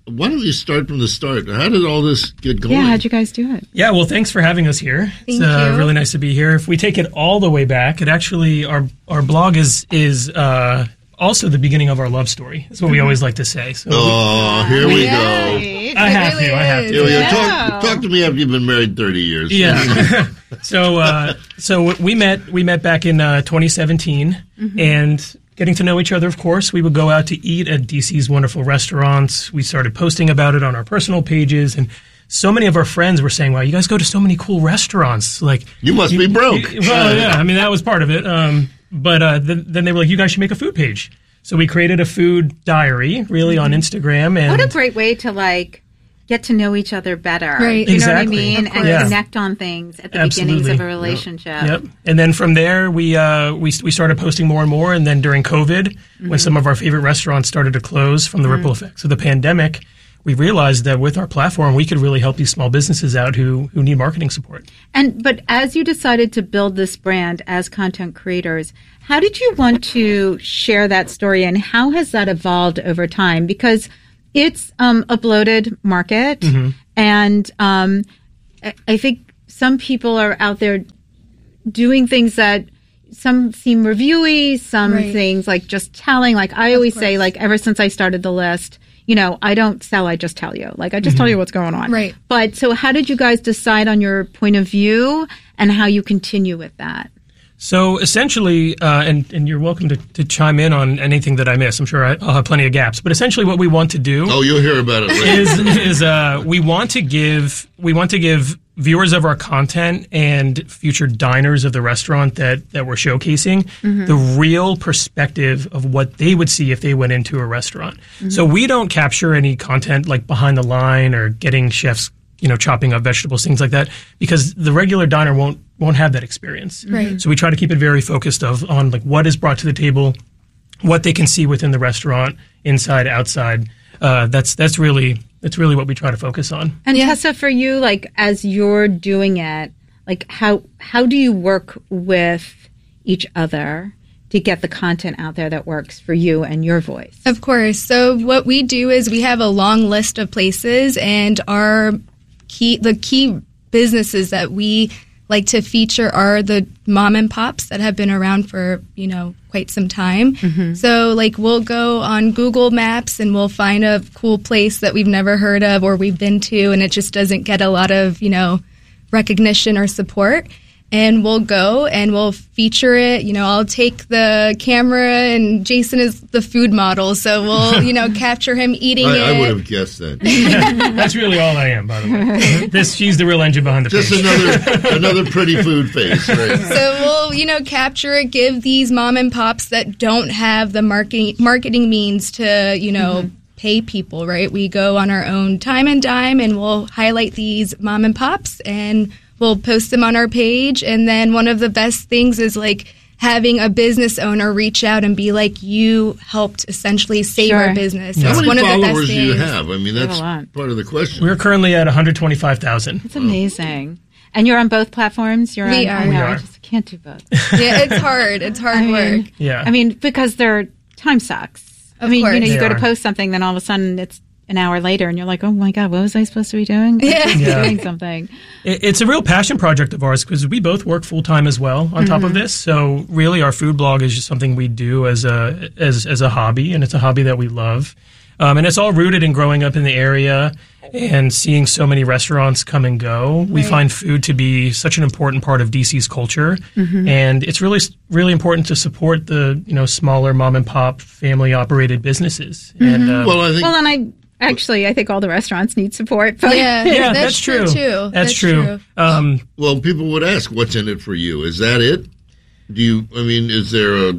why don't you start from the start? How did all this get going? Yeah, how'd you guys do it? Yeah, well, thanks for having us here. Thank it's uh, you. really nice to be here. If we take it all the way back, it actually our our blog is is uh, also the beginning of our love story. That's what we always like to say. So Oh, here we go. I have to. I have to. Here we go. Talk, talk to me after you've been married thirty years. Yeah. so uh, so we met we met back in uh, twenty seventeen, Mm-hmm. and getting to know each other. Of course, we would go out to eat at D C's wonderful restaurants. We started posting about it on our personal pages, and so many of our friends were saying, "Wow, you guys go to so many cool restaurants! Like you must be broke." You, well, yeah. I mean, that was part of it. Um, but uh, then, then they were like, "You guys should make a food page." So we created a food diary, really, on Instagram. And What a great way to like get to know each other better. Right. You Exactly. know what I mean? Of And course. connect on things at the Absolutely. beginnings of a Yep. relationship. Yep. And then from there, we uh, we we started posting more and more. And then during COVID, Mm-hmm. when some of our favorite restaurants started to close from the Mhm. ripple effects of the pandemic, we realized that with our platform, we could really help these small businesses out who who need marketing support. And but as you decided to build this brand as content creators, how did you want to share that story, and how has that evolved over time? Because it's um, a bloated market, Mm-hmm. and um, I- I think some people are out there doing things that some seem reviewy, some Right. things like just telling. Like I always say, like ever since I started the list, you know, I don't sell, I just tell you. Like I just tell you what's going on. Right. But so how did you guys decide on your point of view and how you continue with that? So essentially, uh, and, and you're welcome to, to chime in on anything that I miss. I'm sure I, I'll have plenty of gaps. But essentially what we want to do Oh, you'll hear about it later. is, is uh, we want to give we want to give viewers of our content and future diners of the restaurant that, that we're showcasing Mhm. the real perspective of what they would see if they went into a restaurant. Mhm. So we don't capture any content like behind the line or getting chefs, you know, chopping up vegetables, things like that, because the regular diner won't won't have that experience. Right. So we try to keep it very focused of on like what is brought to the table, what they can see within the restaurant, inside, outside. Uh, that's that's really that's really what we try to focus on. And Tessa, for you, like as you're doing it, like how how do you work with each other to get the content out there that works for you and your voice? Of course. So what we do is we have a long list of places, and our key the key businesses that we like to feature are the mom and pops that have been around for, you know, quite some time. Mm-hmm. So like we'll go on Google Maps and we'll find a cool place that we've never heard of or we've been to, and it just doesn't get a lot of, you know, recognition or support. And we'll go and we'll feature it. You know, I'll take the camera, and Jason is the food model, so we'll, you know, capture him eating I, it. I would have guessed that. That's really all I am, by the way. This she's the real engine behind the Just page. another another pretty food face, right? So we'll, you know, capture it, give these mom and pops that don't have the marketing marketing means to, you know, pay people, right? We go on our own time and dime, and we'll highlight these mom and pops, and we'll post them on our page. And then one of the best things is like having a business owner reach out and be like, you helped essentially save Sure. our business. How It's many one of the best followers do you things. have? I mean, have that's a lot. part of the question. We're currently at one hundred twenty-five thousand. It's amazing. And you're on both platforms? You're We on, are. I know, We I are. just can't do both. Yeah, it's hard. It's hard I mean, work. Yeah. I mean, because their time sucks. I Of mean, you course. know, you They go to are. post something, then all of a sudden it's an hour later, and you're like, oh my God, what was I supposed to be doing? I'm Yeah. supposed to be Yeah. doing something. It- It's a real passion project of ours because we both work full time as well on top of Mhm. this. So really, our food blog is just something we do as a as as a hobby, and it's a hobby that we love. Um, and it's all rooted in growing up in the area and seeing so many restaurants come and go. We Right. find food to be such an important part of D C's culture, Mhm. and it's really really important to support the you know smaller mom and pop family operated businesses. And um, Well, I think Well, and I actually, I think all the restaurants need support. But Yeah, yeah, that's, that's true, true. too. That's, true. Um, well, people would ask, "What's in it for you?" Is that it? Do you? I mean, is there a?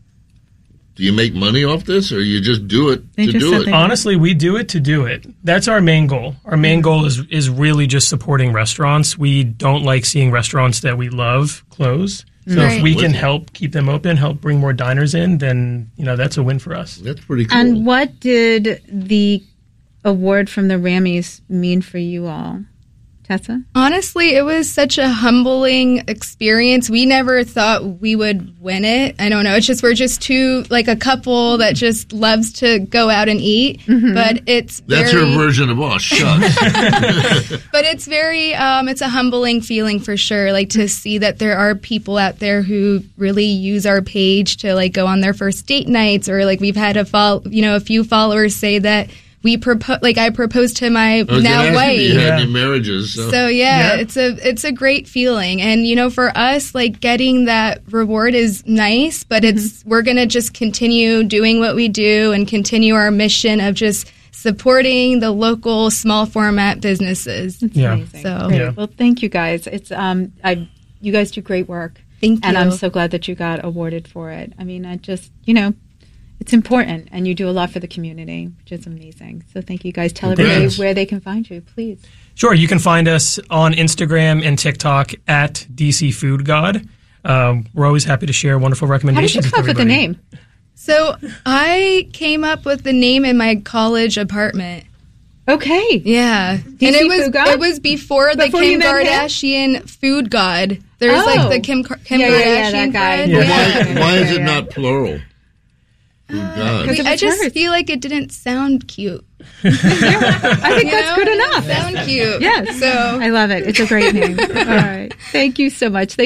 Do you make money off this, or you just do it They to just do said it? they- Honestly, we do it to do it. That's our main goal. Our main goal is is really just supporting restaurants. We don't like seeing restaurants that we love close. So Right. if we can help keep them open, help bring more diners in, then you know that's a win for us. That's pretty cool. And what did the award from the Rammies mean for you all Tessa? Honestly, it was such a humbling experience. We never thought we would win it. I don't know. It's just we're just two, like a couple that just loves to go out and eat. Mm-hmm. But it's that's very, her version of oh shucks. But it's very, um, it's a humbling feeling for sure. Like to see that there are people out there who really use our page to like go on their first date nights, or like we've had a follow, you know, a few followers say that. We propose, like I proposed to my now wife. You had any marriages, so, so yeah, yeah, it's a it's a great feeling, and you know, for us, like getting that reward is nice, but mm-hmm. it's we're gonna just continue doing what we do and continue our mission of just supporting the local small format businesses. That's yeah. amazing. So yeah. Well, thank you guys. It's um, I you guys do great work. Thank you, and I'm so glad that you got awarded for it. I mean, I just you know. It's important, and you do a lot for the community, which is amazing. So thank you guys. Tell everybody Thanks. where they can find you, please. Sure. You can find us on Instagram and TikTok at D C Food God. Um, we're always happy to share wonderful recommendations. How did you come up with the name? So I came up with the name in my college apartment. Okay. Yeah. D C and it was Food God? it was before the Before Kim you met him? Kardashian Food God. There's Oh. like the Kim, Kim Yeah, Kardashian yeah, yeah, that guy. friend. Yeah. Why, why is Yeah, it yeah. not plural? Good God. I just feel like it didn't sound cute. I think You that's know? good enough. Sound cute. Yes. So I love it. It's a great name. All right. Thank you so much. Thank